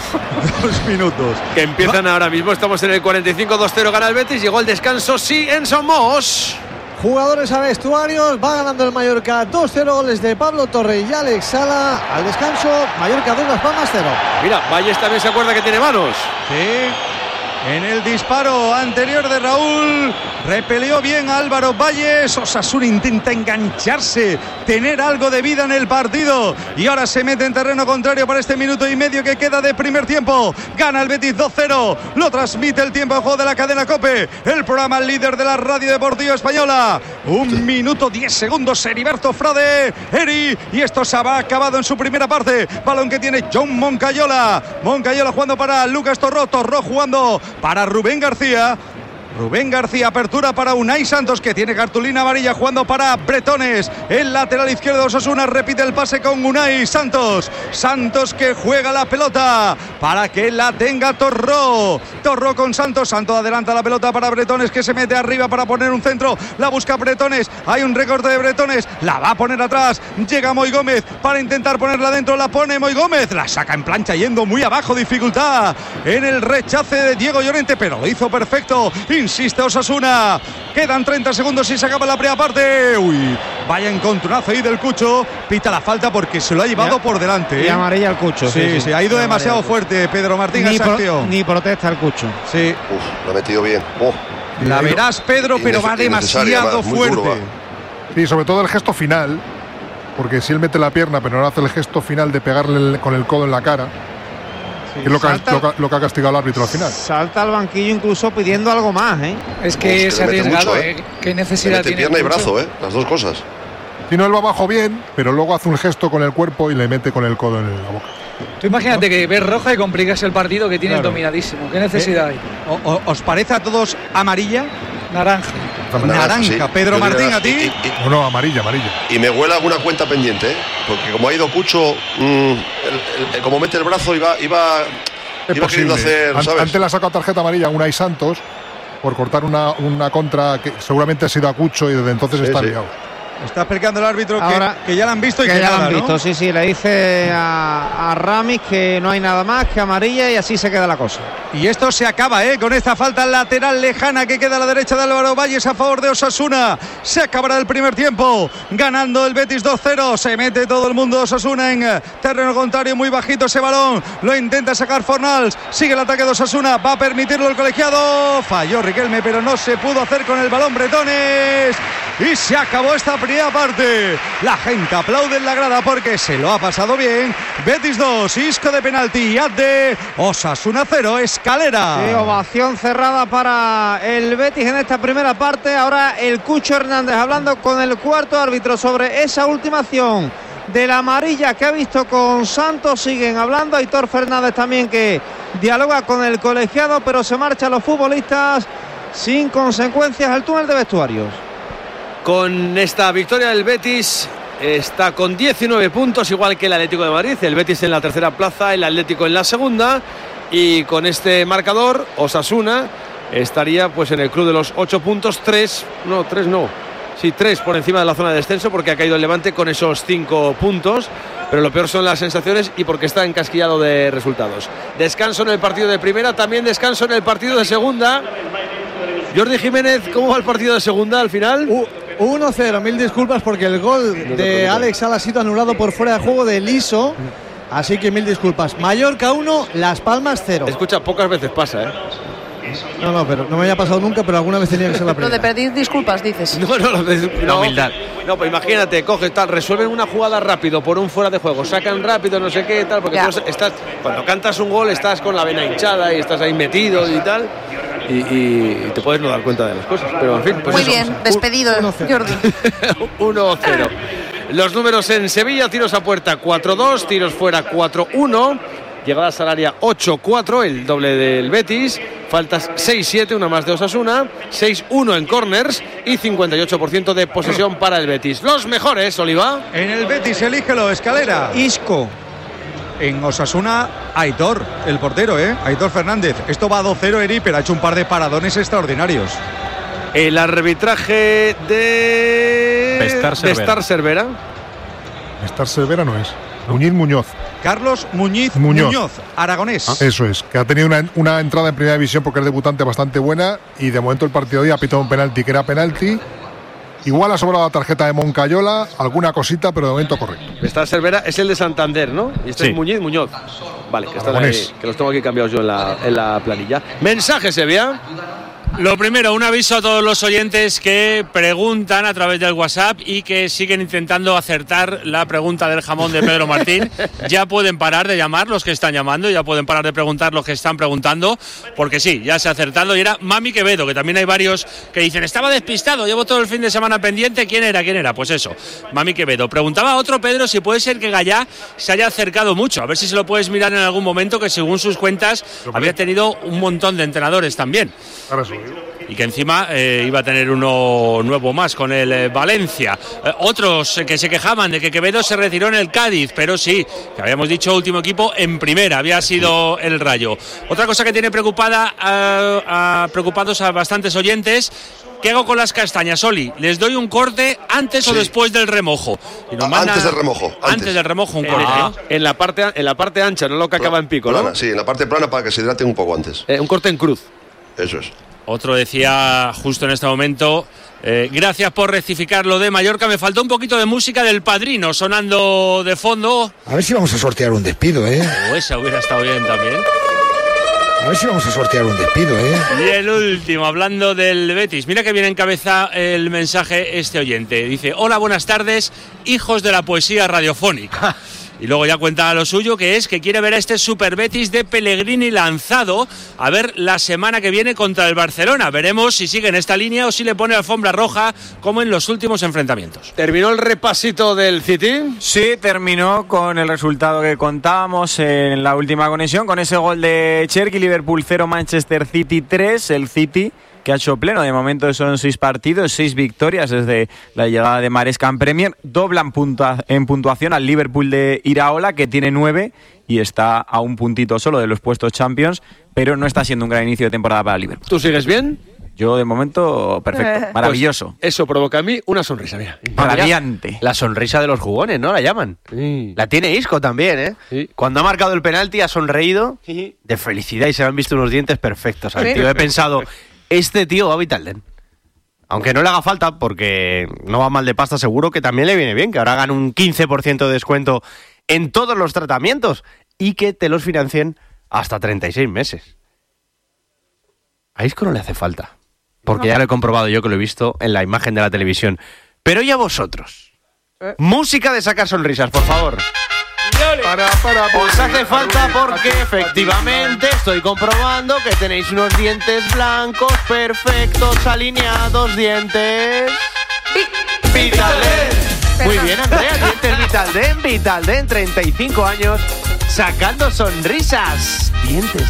2 minutos. Que empiezan ahora mismo. Estamos en el 45-2-0. Gana el Betis. Llegó el descanso. Sí, en Somos. Jugadores a vestuarios. Va ganando el Mallorca 2-0. Goles de Pablo Torre y Alex Sala. Al descanso, Mallorca 2, Las Palmas 0. Mira, Valles también se acuerda que tiene manos. Sí. En el disparo anterior de Raúl, repelió bien a Álvaro Valles. Osasuna intenta engancharse, tener algo de vida en el partido. Y ahora se mete en terreno contrario para este minuto y medio que queda de primer tiempo. Gana el Betis 2-0. Lo transmite el tiempo de juego de la cadena COPE, el programa líder de la radio deportiva española. 1 minuto 10 segundos. Heriberto Frade, Eri. Y esto se ha acabado en su primera parte. Balón que tiene John Moncayola. Moncayola jugando para Lucas Torró. Torró jugando para Rubén García. Rubén García, apertura para Unai Santos, que tiene cartulina amarilla, jugando para Bretones. El lateral izquierdo de Osasuna repite el pase con Unai Santos. Santos que juega la pelota para que la tenga Torró. Torró con Santos. Santos adelanta la pelota para Bretones, que se mete arriba para poner un centro. La busca Bretones. Hay un recorte de Bretones. La va a poner atrás. Llega Moy Gómez para intentar ponerla dentro. La pone Moy Gómez. La saca en plancha yendo muy abajo. Dificultad en el rechace de Diego Llorente, pero lo hizo perfecto. Insiste Osasuna. Quedan 30 segundos y se acaba la primera parte. Uy, vaya encontronazo ahí del Cucho. Pita la falta porque se lo ha llevado por delante. Y amarilla al Cucho. Sí, ha ido demasiado fuerte Pedro Martín. Ni protesta el Cucho. Sí. Lo ha metido bien. La verás, Pedro, pero va demasiado fuerte. Duro, sí, sobre todo el gesto final. Porque si él mete la pierna, pero no hace el gesto final de pegarle con el codo en la cara. Sí, es lo que ha castigado el árbitro al final. Salta al banquillo incluso pidiendo algo más, ¿eh? Es que es arriesgado, mucho, ¿Qué necesidad tiene? Pierna y brazo, las dos cosas. Si no, él va abajo bien, pero luego hace un gesto con el cuerpo y le mete con el codo en la boca. Tú imagínate que ves roja y complicas el partido que tienes dominadísimo. ¿Qué necesidad hay? ¿Os parece a todos amarilla? Naranja. Sí. Pedro Martín, ¿a ti? No, amarilla. Y me huele alguna cuenta pendiente, porque como ha ido Cucho, como mete el brazo iba queriendo hacer, ¿sabes? Antes le ha sacado tarjeta amarilla a Unai Santos por cortar una contra que seguramente ha sido a Cucho y desde entonces está liado. Está explicando el árbitro que ya la han visto y que ya nada, la han visto, ¿no? sí, le dice a Ramis que no hay nada más que amarilla y así se queda la cosa. Y esto se acaba, con esta falta lateral lejana que queda a la derecha de Álvaro Valles a favor de Osasuna. Se acabará el primer tiempo, ganando el Betis 2-0. Se mete todo el mundo de Osasuna en terreno contrario, muy bajito ese balón. Lo intenta sacar Fornals, sigue el ataque de Osasuna, va a permitirlo el colegiado. Falló Riquelme, pero no se pudo hacer con el balón Bretones. Y se acabó esta primera parte. La gente aplaude en la grada porque se lo ha pasado bien. Betis 2, Isco de penalti, Adde, Osasuna 0, Escalera. Sí, ovación cerrada para el Betis en esta primera parte. Ahora el Cucho Hernández hablando con el cuarto árbitro sobre esa última acción de la amarilla que ha visto con Santos. Siguen hablando, Aitor Fernández también, que dialoga con el colegiado, pero se marchan los futbolistas sin consecuencias al túnel de vestuarios. Con esta victoria del Betis está con 19 puntos, igual que el Atlético de Madrid. El Betis en la tercera plaza, el Atlético en la segunda. Y con este marcador, Osasuna estaría pues en el club de los 8 puntos, 3 por encima de la zona de descenso, porque ha caído el Levante con esos 5 puntos. Pero lo peor son las sensaciones y porque está encasquillado de resultados. Descanso en el partido de primera, también descanso en el partido de segunda. Jordi Jiménez, ¿cómo va el partido de segunda al final? 1-0, mil disculpas porque el gol de Alex Sala ha sido anulado por fuera de juego de Liso, así que mil disculpas. Mallorca 1, Las Palmas 0. Escucha, pocas veces pasa, No, pero no me había pasado nunca, pero alguna vez tenía que ser la Lo primera. de pedir disculpas, dices. No, humildad. No, pues imagínate, coges tal, resuelven una jugada rápido por un fuera de juego, sacan rápido, no sé qué, tal, porque tú estás, cuando cantas un gol estás con la vena hinchada y estás ahí metido y tal, y te puedes no dar cuenta de las cosas. Pero en fin, pues muy eso. bien, despedido, Jordi. 1-0. Los números en Sevilla: tiros a puerta 4-2, tiros fuera 4-1, llegadas al área 8-4, el doble del Betis, faltas 6-7, una más de Osasuna, 6-1 en corners y 58% de posesión para el Betis. Los mejores, Oliva. En el Betis, elígelo, Escalera. Isco. En Osasuna, Aitor, el portero, Aitor Fernández. Esto va 2-0, Eri, pero ha hecho un par de paradones extraordinarios. El arbitraje de Star Cervera. Star Cervera no es. Muñoz. Carlos Muñoz, aragonés. Eso es, que ha tenido una entrada en primera división porque es debutante bastante buena y de momento el partido de hoy ha pitado un penalti que era penalti. Igual ha sobrado la tarjeta de Moncayola, alguna cosita, pero de momento correcto. Star Cervera es el de Santander, ¿no? Y este es Muñoz. Vale, que están ahí, que los tengo aquí cambiados yo en la planilla. Mensaje, Sevilla. Lo primero, un aviso a todos los oyentes que preguntan a través del WhatsApp y que siguen intentando acertar la pregunta del jamón de Pedro Martín. Ya pueden parar de llamar los que están llamando, ya pueden parar de preguntar los que están preguntando, porque sí, ya se ha acertado y era Mami Quevedo, que también hay varios que dicen, estaba despistado, llevo todo el fin de semana pendiente, ¿quién era? Pues eso, Mami Quevedo. Preguntaba a otro, Pedro, si puede ser que Gallá se haya acercado mucho, a ver si se lo puedes mirar en algún momento, que según sus cuentas había tenido un montón de entrenadores también. Y que encima iba a tener uno nuevo más con el Valencia. Otros que se quejaban de que Quevedo se retiró en el Cádiz, pero sí, que habíamos dicho último equipo en primera, había sido el Rayo. Otra cosa que tiene preocupados a bastantes oyentes: ¿qué hago con las castañas, Oli? ¿Les doy un corte antes o después del remojo? Y nos manda, antes del remojo. Antes del remojo un corte, ¿no? En la parte ancha, no lo que acaba en pico, plana, ¿no? Sí, en la parte plana para que se hidrate un poco antes. Un corte en cruz. Eso es. Otro decía justo en este momento, gracias por rectificar lo de Mallorca, me faltó un poquito de música del Padrino sonando de fondo. A ver si vamos a sortear un despido, Esa hubiera estado bien también. A ver si vamos a sortear un despido, Y el último, hablando del Betis, mira que viene en cabeza el mensaje este oyente. Dice, hola, buenas tardes, hijos de la poesía radiofónica. Y luego ya cuenta lo suyo, que es que quiere ver a este Super Betis de Pellegrini lanzado a ver la semana que viene contra el Barcelona. Veremos si sigue en esta línea o si le pone alfombra roja como en los últimos enfrentamientos. ¿Terminó el repasito del City? Sí, terminó con el resultado que contábamos en la última conexión, con ese gol de Cherki. Liverpool 0, Manchester City 3. El City, que ha hecho pleno, de momento son 6 partidos, 6 victorias desde la llegada de Maresca en Premier, doblan en puntuación al Liverpool de Iraola, que tiene 9 y está a un puntito solo de los puestos Champions, pero no está siendo un gran inicio de temporada para Liverpool. ¿Tú sigues bien? Yo de momento, perfecto, maravilloso. Pues eso provoca a mí una sonrisa, mira. Radiante. La sonrisa de los jugones, ¿no? La llaman. Sí. La tiene Isco también, ¿eh? Sí. Cuando ha marcado el penalti ha sonreído de felicidad y se le han visto unos dientes perfectos al tío. He pensado, este tío va a Vitalden. Aunque no le haga falta, porque no va mal de pasta, seguro que también le viene bien, que ahora hagan un 15% de descuento en todos los tratamientos y que te los financien hasta 36 meses. A Isco no le hace falta, porque ya lo he comprobado yo, que lo he visto en la imagen de la televisión. Pero ¿y a vosotros? Música de sacar sonrisas, por favor. Os hace falta porque efectivamente estoy comprobando que tenéis unos dientes blancos, perfectos, alineados, dientes Vitalden. Muy bien, Andrea, dientes Vitalden, 35 años, sacando sonrisas. Dientes.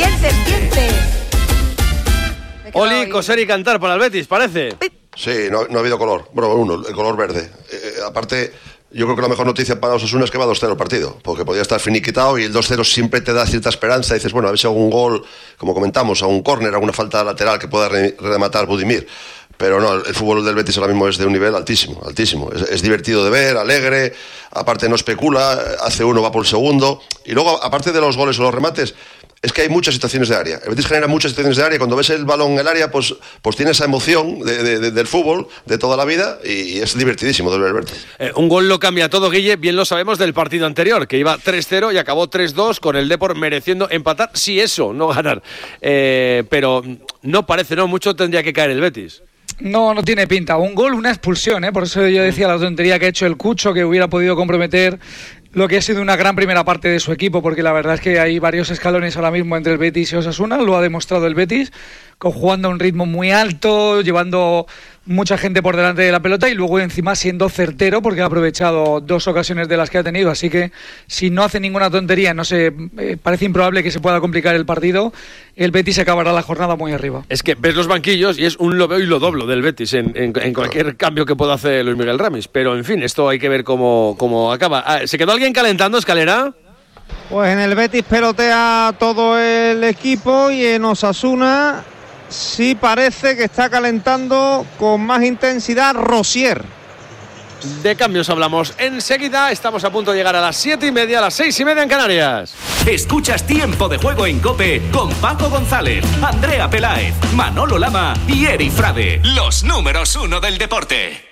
Oli, coser y cantar para el Betis, parece. Sí, no ha habido color. Bueno, el color verde. Aparte, yo creo que la mejor noticia para Osasuna es que va 2-0 el partido, porque podía estar finiquitado y el 2-0 siempre te da cierta esperanza. Dices, bueno, a ver si hago un gol, como comentamos, a un córner, alguna falta lateral que pueda rematar Budimir. Pero no, el fútbol del Betis ahora mismo es de un nivel altísimo. Es divertido de ver, alegre, aparte no especula, hace uno, va por el segundo. Y luego, aparte de los goles o los remates, es que hay muchas situaciones de área. El Betis genera muchas situaciones de área. Cuando ves el balón en el área, pues tiene esa emoción del fútbol de toda la vida y es divertidísimo de ver el Betis. Un gol lo cambia todo, Guille. Bien lo sabemos del partido anterior, que iba 3-0 y acabó 3-2 con el Depor mereciendo empatar. Sí, eso, no ganar. Pero no parece, ¿no? Mucho tendría que caer el Betis. No tiene pinta. Un gol, una expulsión, ¿eh? Por eso yo decía la tontería que ha hecho el Cucho, que hubiera podido comprometer lo que ha sido una gran primera parte de su equipo, porque la verdad es que hay varios escalones ahora mismo entre el Betis y Osasuna, lo ha demostrado el Betis, jugando a un ritmo muy alto, llevando mucha gente por delante de la pelota y luego encima siendo certero porque ha aprovechado 2 ocasiones de las que ha tenido, así que si no hace ninguna tontería, no sé, parece improbable que se pueda complicar el partido, el Betis acabará la jornada muy arriba. Es que ves los banquillos y es un lo veo y lo doblo del Betis en cualquier cambio que pueda hacer Luis Miguel Ramis, pero en fin, esto hay que ver cómo acaba. ¿Se quedó alguien calentando, Escalera? Pues en el Betis pelotea todo el equipo y en Osasuna sí parece que está calentando con más intensidad Rosier. De cambios hablamos enseguida. Estamos a punto de llegar a las 7:30, a las 6:30 en Canarias. Escuchas Tiempo de Juego en COPE con Paco González, Andrea Peláez, Manolo Lama y Eri Frade. Los números 1 del deporte.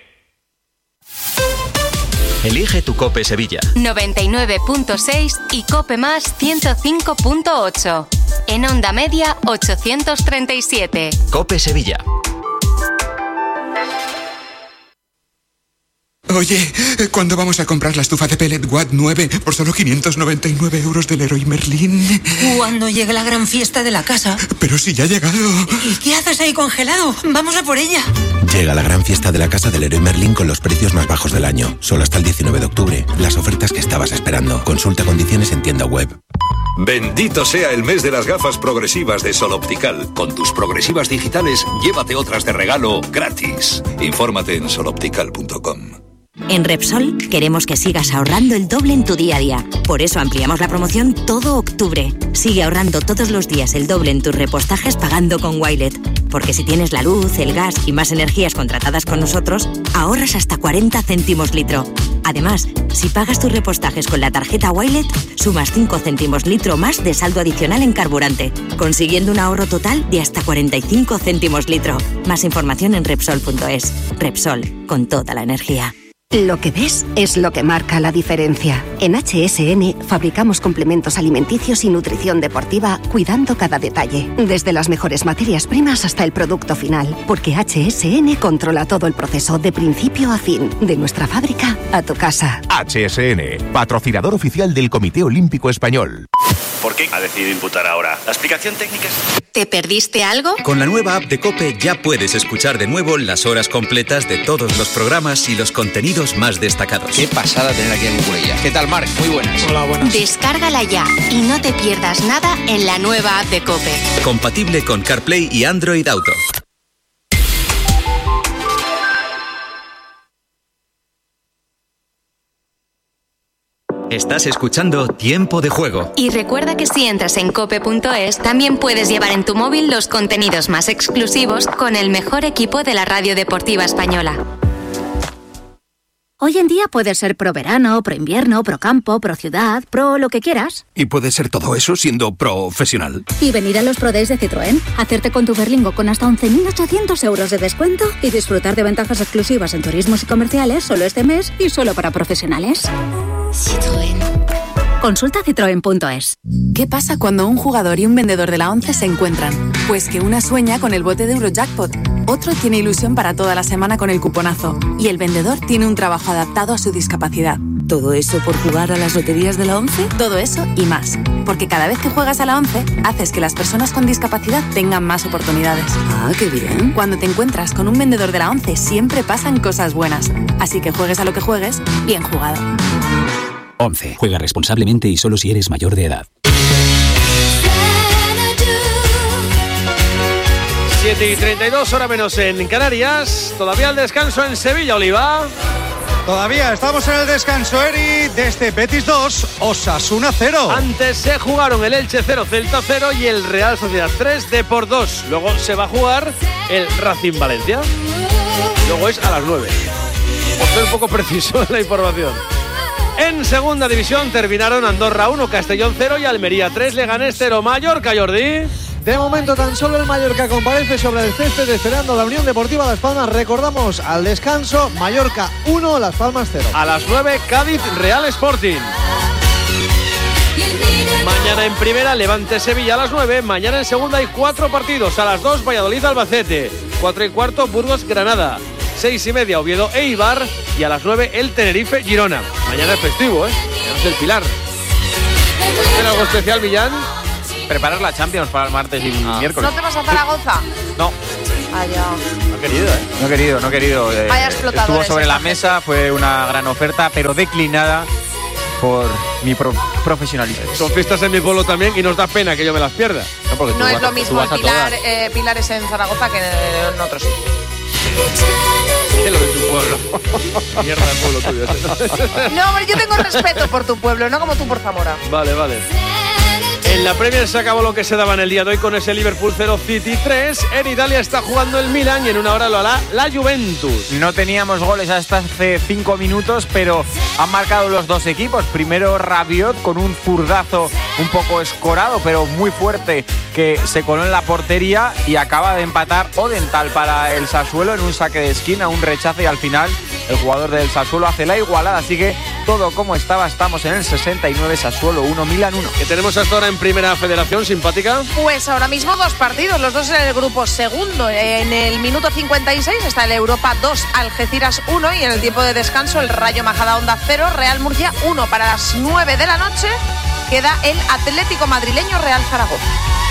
Elige tu COPE Sevilla. 99.6 y COPE Más 105.8. En onda media 837. COPE Sevilla. Oye, ¿cuándo vamos a comprar la estufa de pellet Watt 9 por solo 599 euros del Leroy Merlin? Cuando llegue la gran fiesta de la casa. Pero si ya ha llegado. ¿Y qué haces ahí congelado? Vamos a por ella. Llega la gran fiesta de la casa del Leroy Merlin con los precios más bajos del año. Solo hasta el 19 de octubre. Las ofertas que estabas esperando. Consulta condiciones en tienda web. Bendito sea el mes de las gafas progresivas de Sol Optical. Con tus progresivas digitales, llévate otras de regalo gratis. Infórmate en soloptical.com. En Repsol queremos que sigas ahorrando el doble en tu día a día. Por eso ampliamos la promoción todo octubre. Sigue ahorrando todos los días el doble en tus repostajes pagando con Wilet. Porque si tienes la luz, el gas y más energías contratadas con nosotros, ahorras hasta 40 céntimos litro. Además, si pagas tus repostajes con la tarjeta Wilet, sumas 5 céntimos litro más de saldo adicional en carburante, consiguiendo un ahorro total de hasta 45 céntimos litro. Más información en Repsol.es. Repsol, con toda la energía. Lo que ves es lo que marca la diferencia. En HSN fabricamos complementos alimenticios y nutrición deportiva cuidando cada detalle, desde las mejores materias primas hasta el producto final, porque HSN controla todo el proceso de principio a fin, de nuestra fábrica a tu casa. HSN, patrocinador oficial del Comité Olímpico Español. ¿Por qué ha decidido imputar ahora? ¿La explicación técnica es...? ¿Te perdiste algo? Con la nueva app de COPE ya puedes escuchar de nuevo las horas completas de todos los programas y los contenidos más destacados. Qué pasada tener aquí a Cucurella. ¿Qué tal, Marc? Muy buenas. Hola, buenas. Descárgala ya y no te pierdas nada en la nueva app de COPE. Compatible con CarPlay y Android Auto. Estás escuchando Tiempo de Juego. Y recuerda que si entras en cope.es, también puedes llevar en tu móvil los contenidos más exclusivos con el mejor equipo de la radio deportiva española. Hoy en día puedes ser pro verano, pro invierno, pro campo, pro ciudad, pro lo que quieras. ¿Y puede ser todo eso siendo profesional? Y venir a los Pro Days de Citroën, hacerte con tu Berlingo con hasta 11.800 euros de descuento y disfrutar de ventajas exclusivas en turismos y comerciales solo este mes y solo para profesionales. Citroën. Consulta citroen.es. ¿Qué pasa cuando un jugador y un vendedor de la 11 se encuentran? Pues que una sueña con el bote de Eurojackpot, otro tiene ilusión para toda la semana con el cuponazo y el vendedor tiene un trabajo adaptado a su discapacidad. ¿Todo eso por jugar a las loterías de la 11? Todo eso y más. Porque cada vez que juegas a la 11, haces que las personas con discapacidad tengan más oportunidades. Ah, qué bien. Cuando te encuentras con un vendedor de la 11, siempre pasan cosas buenas. Así que juegues a lo que juegues, bien jugado. 11. Juega responsablemente y solo si eres mayor de edad. 7:32, hora menos en Canarias. Todavía el descanso en Sevilla, Oliva. Todavía estamos en el descanso, Eri, desde Betis 2, Osasuna 0. Antes se jugaron el Elche 0, Celta 0 y el Real Sociedad 3, Depor 2. Luego se va a jugar el Racing Valencia. Luego es a las 9. Por ser un poco preciso en la información. En segunda división terminaron Andorra 1, Castellón 0 y Almería 3, Leganés 0. Mallorca, Jordi. De momento tan solo el Mallorca comparece sobre el césped esperando a la Unión Deportiva Las Palmas. Recordamos al descanso, Mallorca 1, Las Palmas 0. A las 9, Cádiz, Real Sporting. Mañana en primera, Levante Sevilla a las 9. Mañana en segunda hay 4 partidos. A las 2, Valladolid Albacete. 4:15, Burgos Granada. 6:30, Oviedo Eibar. Y a las 9, el Tenerife Girona. Mañana es festivo, Mañana es el Pilar. ¿Tiene algo especial, Millán? Preparar la Champions para el martes y miércoles. ¿No te vas a Zaragoza? No. Allá. No he querido. Vaya explotadores. Estuvo sobre la mesa, fue una gran oferta, pero declinada por mi profesionalismo. Son fiestas en mi pueblo también y nos da pena que yo me las pierda. No es lo mismo Pilares en Zaragoza que en otros sitios. ¿Qué es lo de tu pueblo? Mierda el pueblo tuyo. No, hombre, yo tengo respeto por tu pueblo, no como tú por Zamora. Vale. En la Premier se acabó lo que se daba en el día de hoy con ese Liverpool 0, City 3. En Italia está jugando el Milan y en una hora lo hará la Juventus. No teníamos goles hasta hace 5 minutos, pero han marcado los dos equipos. Primero Rabiot con un zurdazo un poco escorado, pero muy fuerte, que se coló en la portería y acaba de empatar Odental para el Sassuolo en un saque de esquina, un rechazo, y al final el jugador del Sassuolo hace la igualada. Así que todo como estaba, estamos en el 69, Sassuolo 1, Milan 1. ¿Qué tenemos hasta ahora en Primera Federación, simpática? Pues ahora mismo 2 partidos, los dos en el grupo segundo. En el minuto 56 está el Europa 2, Algeciras 1, y en el tiempo de descanso el Rayo Majadahonda 0, Real Murcia 1. Para las 9 de la noche queda el Atlético Madrileño Real Zaragoza.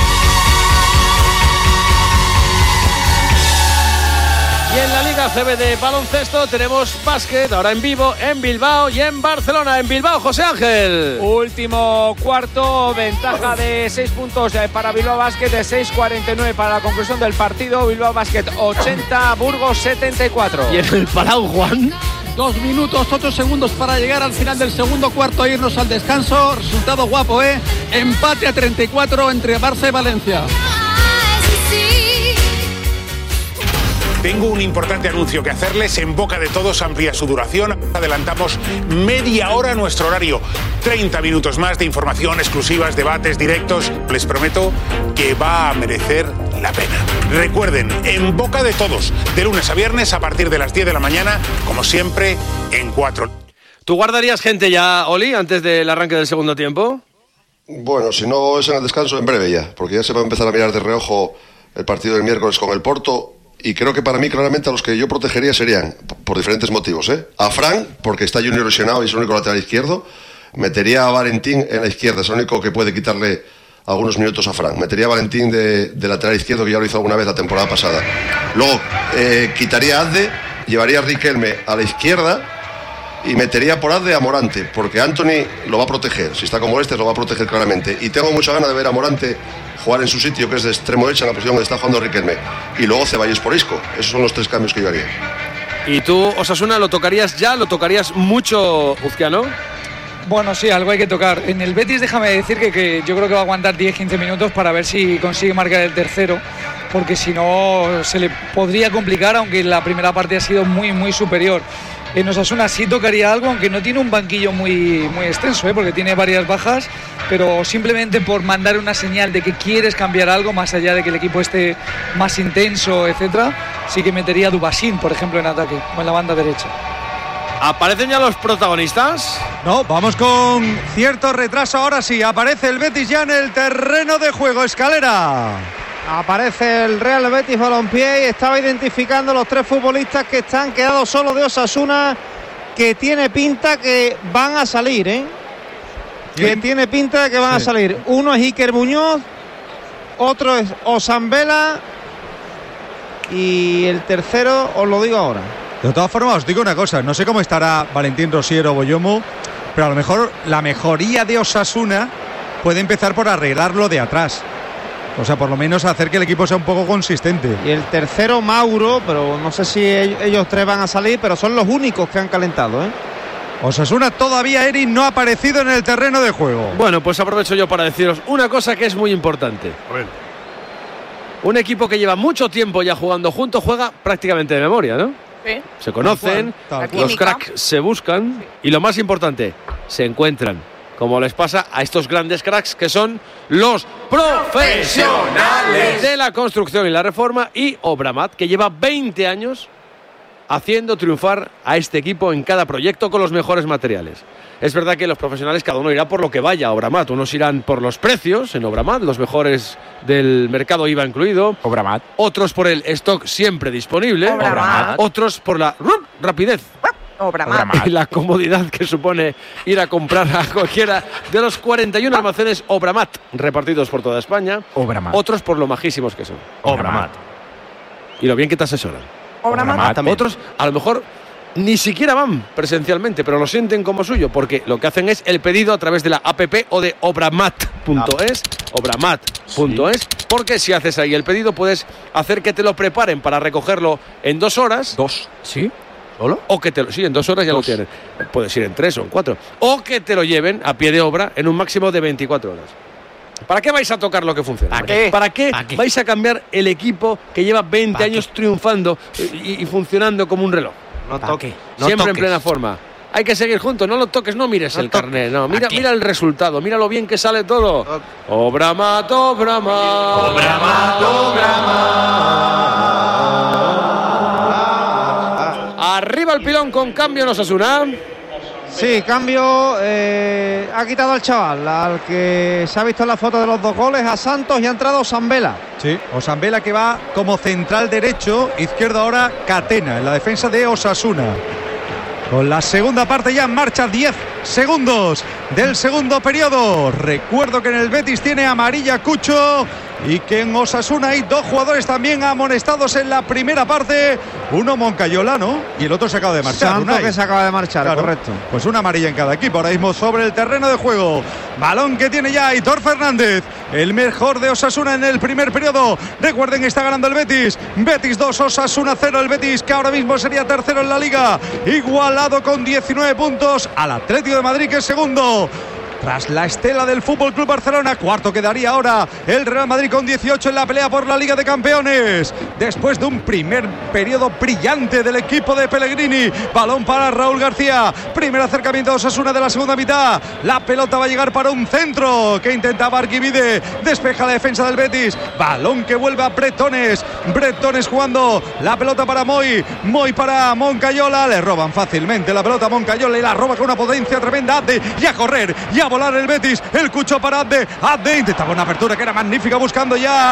Y en la Liga CB de baloncesto tenemos básquet, ahora en vivo, en Bilbao y en Barcelona. En Bilbao, José Ángel. Último cuarto, ventaja de 6 puntos para Bilbao Basket, de 6:49 para la conclusión del partido. Bilbao Basket 80, Burgos 74. Y en el Palau, Juan. 2 minutos, 8 segundos para llegar al final del segundo cuarto e irnos al descanso. Resultado guapo, empate a 34 entre Barça y Valencia. Tengo un importante anuncio que hacerles. En boca de todos amplía su duración. Adelantamos media hora nuestro horario. 30 minutos más de información, exclusivas, debates, directos. Les prometo que va a merecer la pena. Recuerden, en boca de todos, de lunes a viernes a partir de las 10 de la mañana, como siempre, en 4. ¿Tú guardarías gente ya, Oli, antes del arranque del segundo tiempo? Bueno, si no es en el descanso, en breve ya, porque ya se va a empezar a mirar de reojo el partido del miércoles con el Porto. Y creo que para mí, claramente, a los que yo protegería serían, por diferentes motivos, a Fran, porque está Junior lesionado y es el único lateral izquierdo. Metería a Valentín en la izquierda, es el único que puede quitarle algunos minutos a Fran. Metería a Valentín de lateral izquierdo, que ya lo hizo alguna vez la temporada pasada. Luego, quitaría a Adde, llevaría a Riquelme a la izquierda y metería por Adde a Morante, porque Anthony lo va a proteger. Si está como lo va a proteger claramente. Y tengo mucha ganas de ver a Morante jugar en su sitio, que es de extremo derecha, en la posición donde está jugando Riquelme. Y luego Ceballos por Isco. Esos son los 3 cambios que yo haría. ¿Y tú, Osasuna, lo tocarías ya? ¿Lo tocarías mucho, Uzquiano? Bueno, sí, algo hay que tocar. En el Betis, déjame decir que yo creo que va a aguantar 10-15 minutos para ver si consigue marcar el tercero, porque si no se le podría complicar, aunque la primera parte ha sido muy, muy superior. En Osasuna sí tocaría algo, aunque no tiene un banquillo muy extenso, porque tiene varias bajas, pero simplemente por mandar una señal de que quieres cambiar algo, más allá de que el equipo esté más intenso, etcétera, sí que metería a Dubasín, por ejemplo, en ataque o en la banda derecha. ¿Aparecen ya los protagonistas? No, vamos con cierto retraso. Ahora sí, aparece el Betis ya en el terreno de juego. Escalera. Aparece el Real Betis Balompié y estaba identificando los 3 futbolistas que están quedados solos de Osasuna, que tiene pinta que van a salir, que tiene pinta de que van a salir. Uno es Iker Muñoz, otro es Osambela y el tercero os lo digo ahora. De todas formas, os digo una cosa, no sé cómo estará Valentín Rosiero o Boyomo, pero a lo mejor la mejoría de Osasuna puede empezar por arreglarlo de atrás. O sea, por lo menos hacer que el equipo sea un poco consistente. Y el tercero, Mauro, pero no sé si ellos 3 van a salir, pero son los únicos que han calentado, Osasuna todavía, Eric, no ha aparecido en el terreno de juego. Bueno, pues aprovecho yo para deciros una cosa que es muy importante. A ver. Un equipo que lleva mucho tiempo ya jugando juntos juega prácticamente de memoria, ¿no? Sí. Se conocen, los cracks se buscan y lo más importante, se encuentran, como les pasa a estos grandes cracks que son los profesionales de la construcción y la reforma, y Obramat, que lleva 20 años haciendo triunfar a este equipo en cada proyecto con los mejores materiales. Es verdad que los profesionales cada uno irá por lo que vaya a Obramat. Unos irán por los precios en Obramat, los mejores del mercado IVA incluido. Obramat. Otros por el stock siempre disponible. Obramat. Otros por la rapidez. Obramat. Y la comodidad que supone ir a comprar a cualquiera de los 41 almacenes Obramat repartidos por toda España. Obramat. Otros por lo majísimos que son. Obramat. Y lo bien que te asesoran. Obramat. Otros a lo mejor ni siquiera van presencialmente, pero lo sienten como suyo, porque lo que hacen es el pedido a través de la app o de obramat.es, obramat.es, porque si haces ahí el pedido puedes hacer que te lo preparen para recogerlo en 2 horas. ¿Sí? ¿Solo? O que sí, en 2 horas ya lo tienen. Puedes ir en 3 o en 4. O que te lo lleven a pie de obra en un máximo de 24 horas. ¿Para qué vais a tocar lo que funciona? ¿Para qué vais a cambiar el equipo que lleva 20 años triunfando y funcionando como un reloj? No toques. Siempre en plena forma. Hay que seguir juntos, no lo toques, no mires el carnet, no, mira el resultado, mira lo bien que sale todo. Obramat, Obramat. Obramat, Obramat. Arriba el pilón con cambio en Osasuna. Sí, cambio, ha quitado al chaval, al que se ha visto en la foto de los 2 goles, a Santos, y ha entrado Osambela. Sí, Osambela, que va como central derecho, izquierdo ahora Catena en la defensa de Osasuna. Con la segunda parte ya en marcha, 10 segundos del segundo periodo. Recuerdo que en el Betis tiene amarilla Cucho y que en Osasuna hay 2 jugadores también amonestados en la primera parte. Uno Moncayola, ¿no? Y el otro se acaba de marchar. Santos, que se acaba de marchar, claro, correcto. Pues una amarilla en cada equipo ahora mismo sobre el terreno de juego. Balón que tiene ya Aitor Fernández, el mejor de Osasuna en el primer periodo. Recuerden que está ganando el Betis. Betis 2, Osasuna 0. El Betis, que ahora mismo sería tercero en la liga, igualado con 19 puntos al Atlético de Madrid, que es segundo. Tras la estela del Fútbol Club Barcelona, cuarto quedaría ahora el Real Madrid con 18 en la pelea por la Liga de Campeones. Después de un primer periodo brillante del equipo de Pellegrini, balón para Raúl García. Primer acercamiento a Osasuna de la segunda mitad. La pelota va a llegar para un centro que intentaba Arquivide. Despeja la defensa del Betis. Balón que vuelve a Bretones. Bretones jugando la pelota para Moy. Moy para Moncayola. Le roban fácilmente la pelota a Moncayola y la roba con una potencia tremenda. Abde, y a correr, y a volar el Betis. El Cucho para Abde. Abde intentaba una apertura que era magnífica, buscando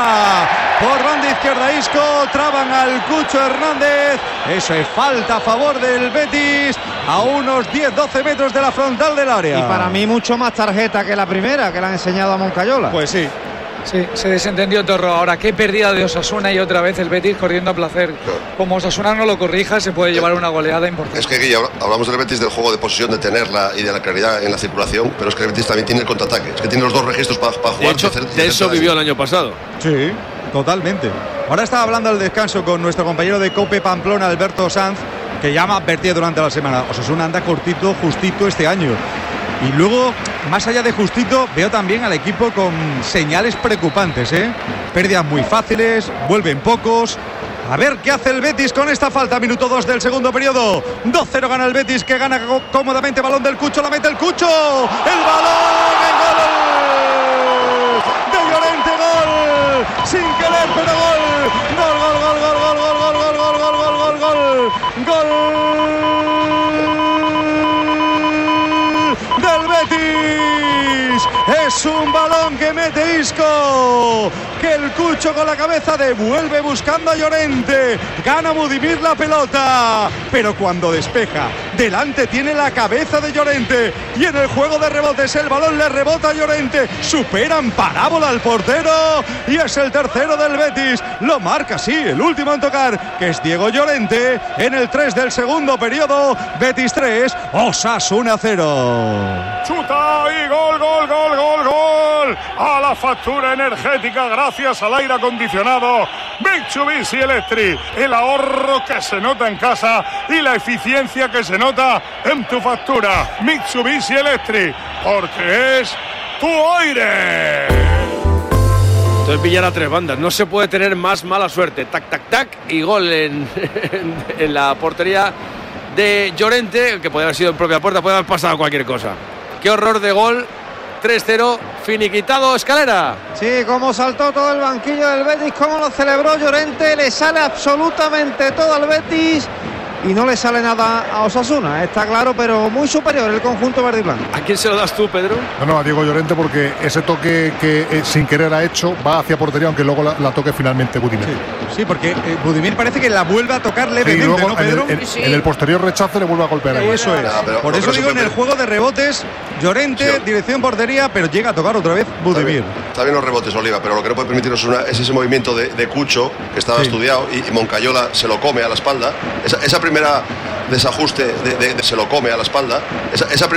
ya por banda izquierda Isco. Traban al Cucho Hernández. Eso es falta a favor del Betis a unos 10-12 metros de la frontal del área. Y para mí mucho más tarjeta que la primera que le han enseñado a Moncayola. Pues sí. Sí, se desentendió Torro. Ahora, qué pérdida de Osasuna y otra vez el Betis corriendo a placer. Como Osasuna no lo corrija, se puede llevar una goleada importante. Es que, Guille, hablamos del Betis, del juego de posesión, de tenerla y de la claridad en la circulación, pero es que el Betis también tiene el contraataque. Es que tiene los 2 registros para jugar. De hecho, de eso vivió el año pasado. Sí, totalmente. Ahora estaba hablando al descanso con nuestro compañero de COPE Pamplona, Alberto Sanz, que ya me advertía durante la semana. Osasuna anda cortito, justito este año. Y luego, más allá de justito, veo también al equipo con señales preocupantes, ¿eh? Pérdidas muy fáciles, vuelven pocos. A ver qué hace el Betis con esta falta. Minuto 2 del segundo periodo. 2-0 gana el Betis, que gana cómodamente. Balón del Cucho, la mete el Cucho. El balón, el gol de Llorente, gol. Sin querer, pero gol. Gol, gol, gol, gol, gol, gol, gol, gol, gol, gol, gol, gol, gol. Del Betis. Es un balón que mete Isco, que el Cucho con la cabeza devuelve buscando a Llorente. Gana Budimir la pelota, pero cuando despeja, delante tiene la cabeza de Llorente, y en el juego de rebotes el balón le rebota a Llorente. Superan parábola al portero y es el tercero del Betis. Lo marca, sí, el último en tocar, que es Diego Llorente, en el 3 del segundo periodo. Betis 3, Osasuna 0. Chuta y gol, gol, gol, gol, gol. A la factura energética gracias al aire acondicionado Mitsubishi Electric. El ahorro que se nota en casa y la eficiencia que se nota en tu factura. Mitsubishi Electric, porque es tu aire. Entonces pillar a 3 bandas. No se puede tener más mala suerte. Tac, tac, tac. Y gol en la portería de Llorente, que puede haber sido en propia puerta, puede haber pasado cualquier cosa. Qué horror de gol. 3-0, finiquitado. Escalera. Sí, como saltó todo el banquillo del Betis, cómo lo celebró Llorente, le sale absolutamente todo al Betis y no le sale nada a Osasuna, está claro, pero muy superior el conjunto verde y blanco. ¿A quién se lo das tú, Pedro? No, a Diego Llorente, porque ese toque que sin querer ha hecho va hacia portería, aunque luego la toque finalmente Budimir. Sí, porque Budimir parece que la vuelve a tocar levemente, y luego, ¿no, Pedro? En el posterior rechace le vuelve a golpear. Eso es. Por eso digo, en el juego de rebotes, Llorente, dirección portería, pero llega a tocar otra vez Budimir. Está bien los rebotes, Oliva, pero lo que no puede permitirnos es ese movimiento de Cucho, que estaba estudiado, y Moncayola se lo come a la espalda. Esa primera desajuste se lo come a la espalda. Esa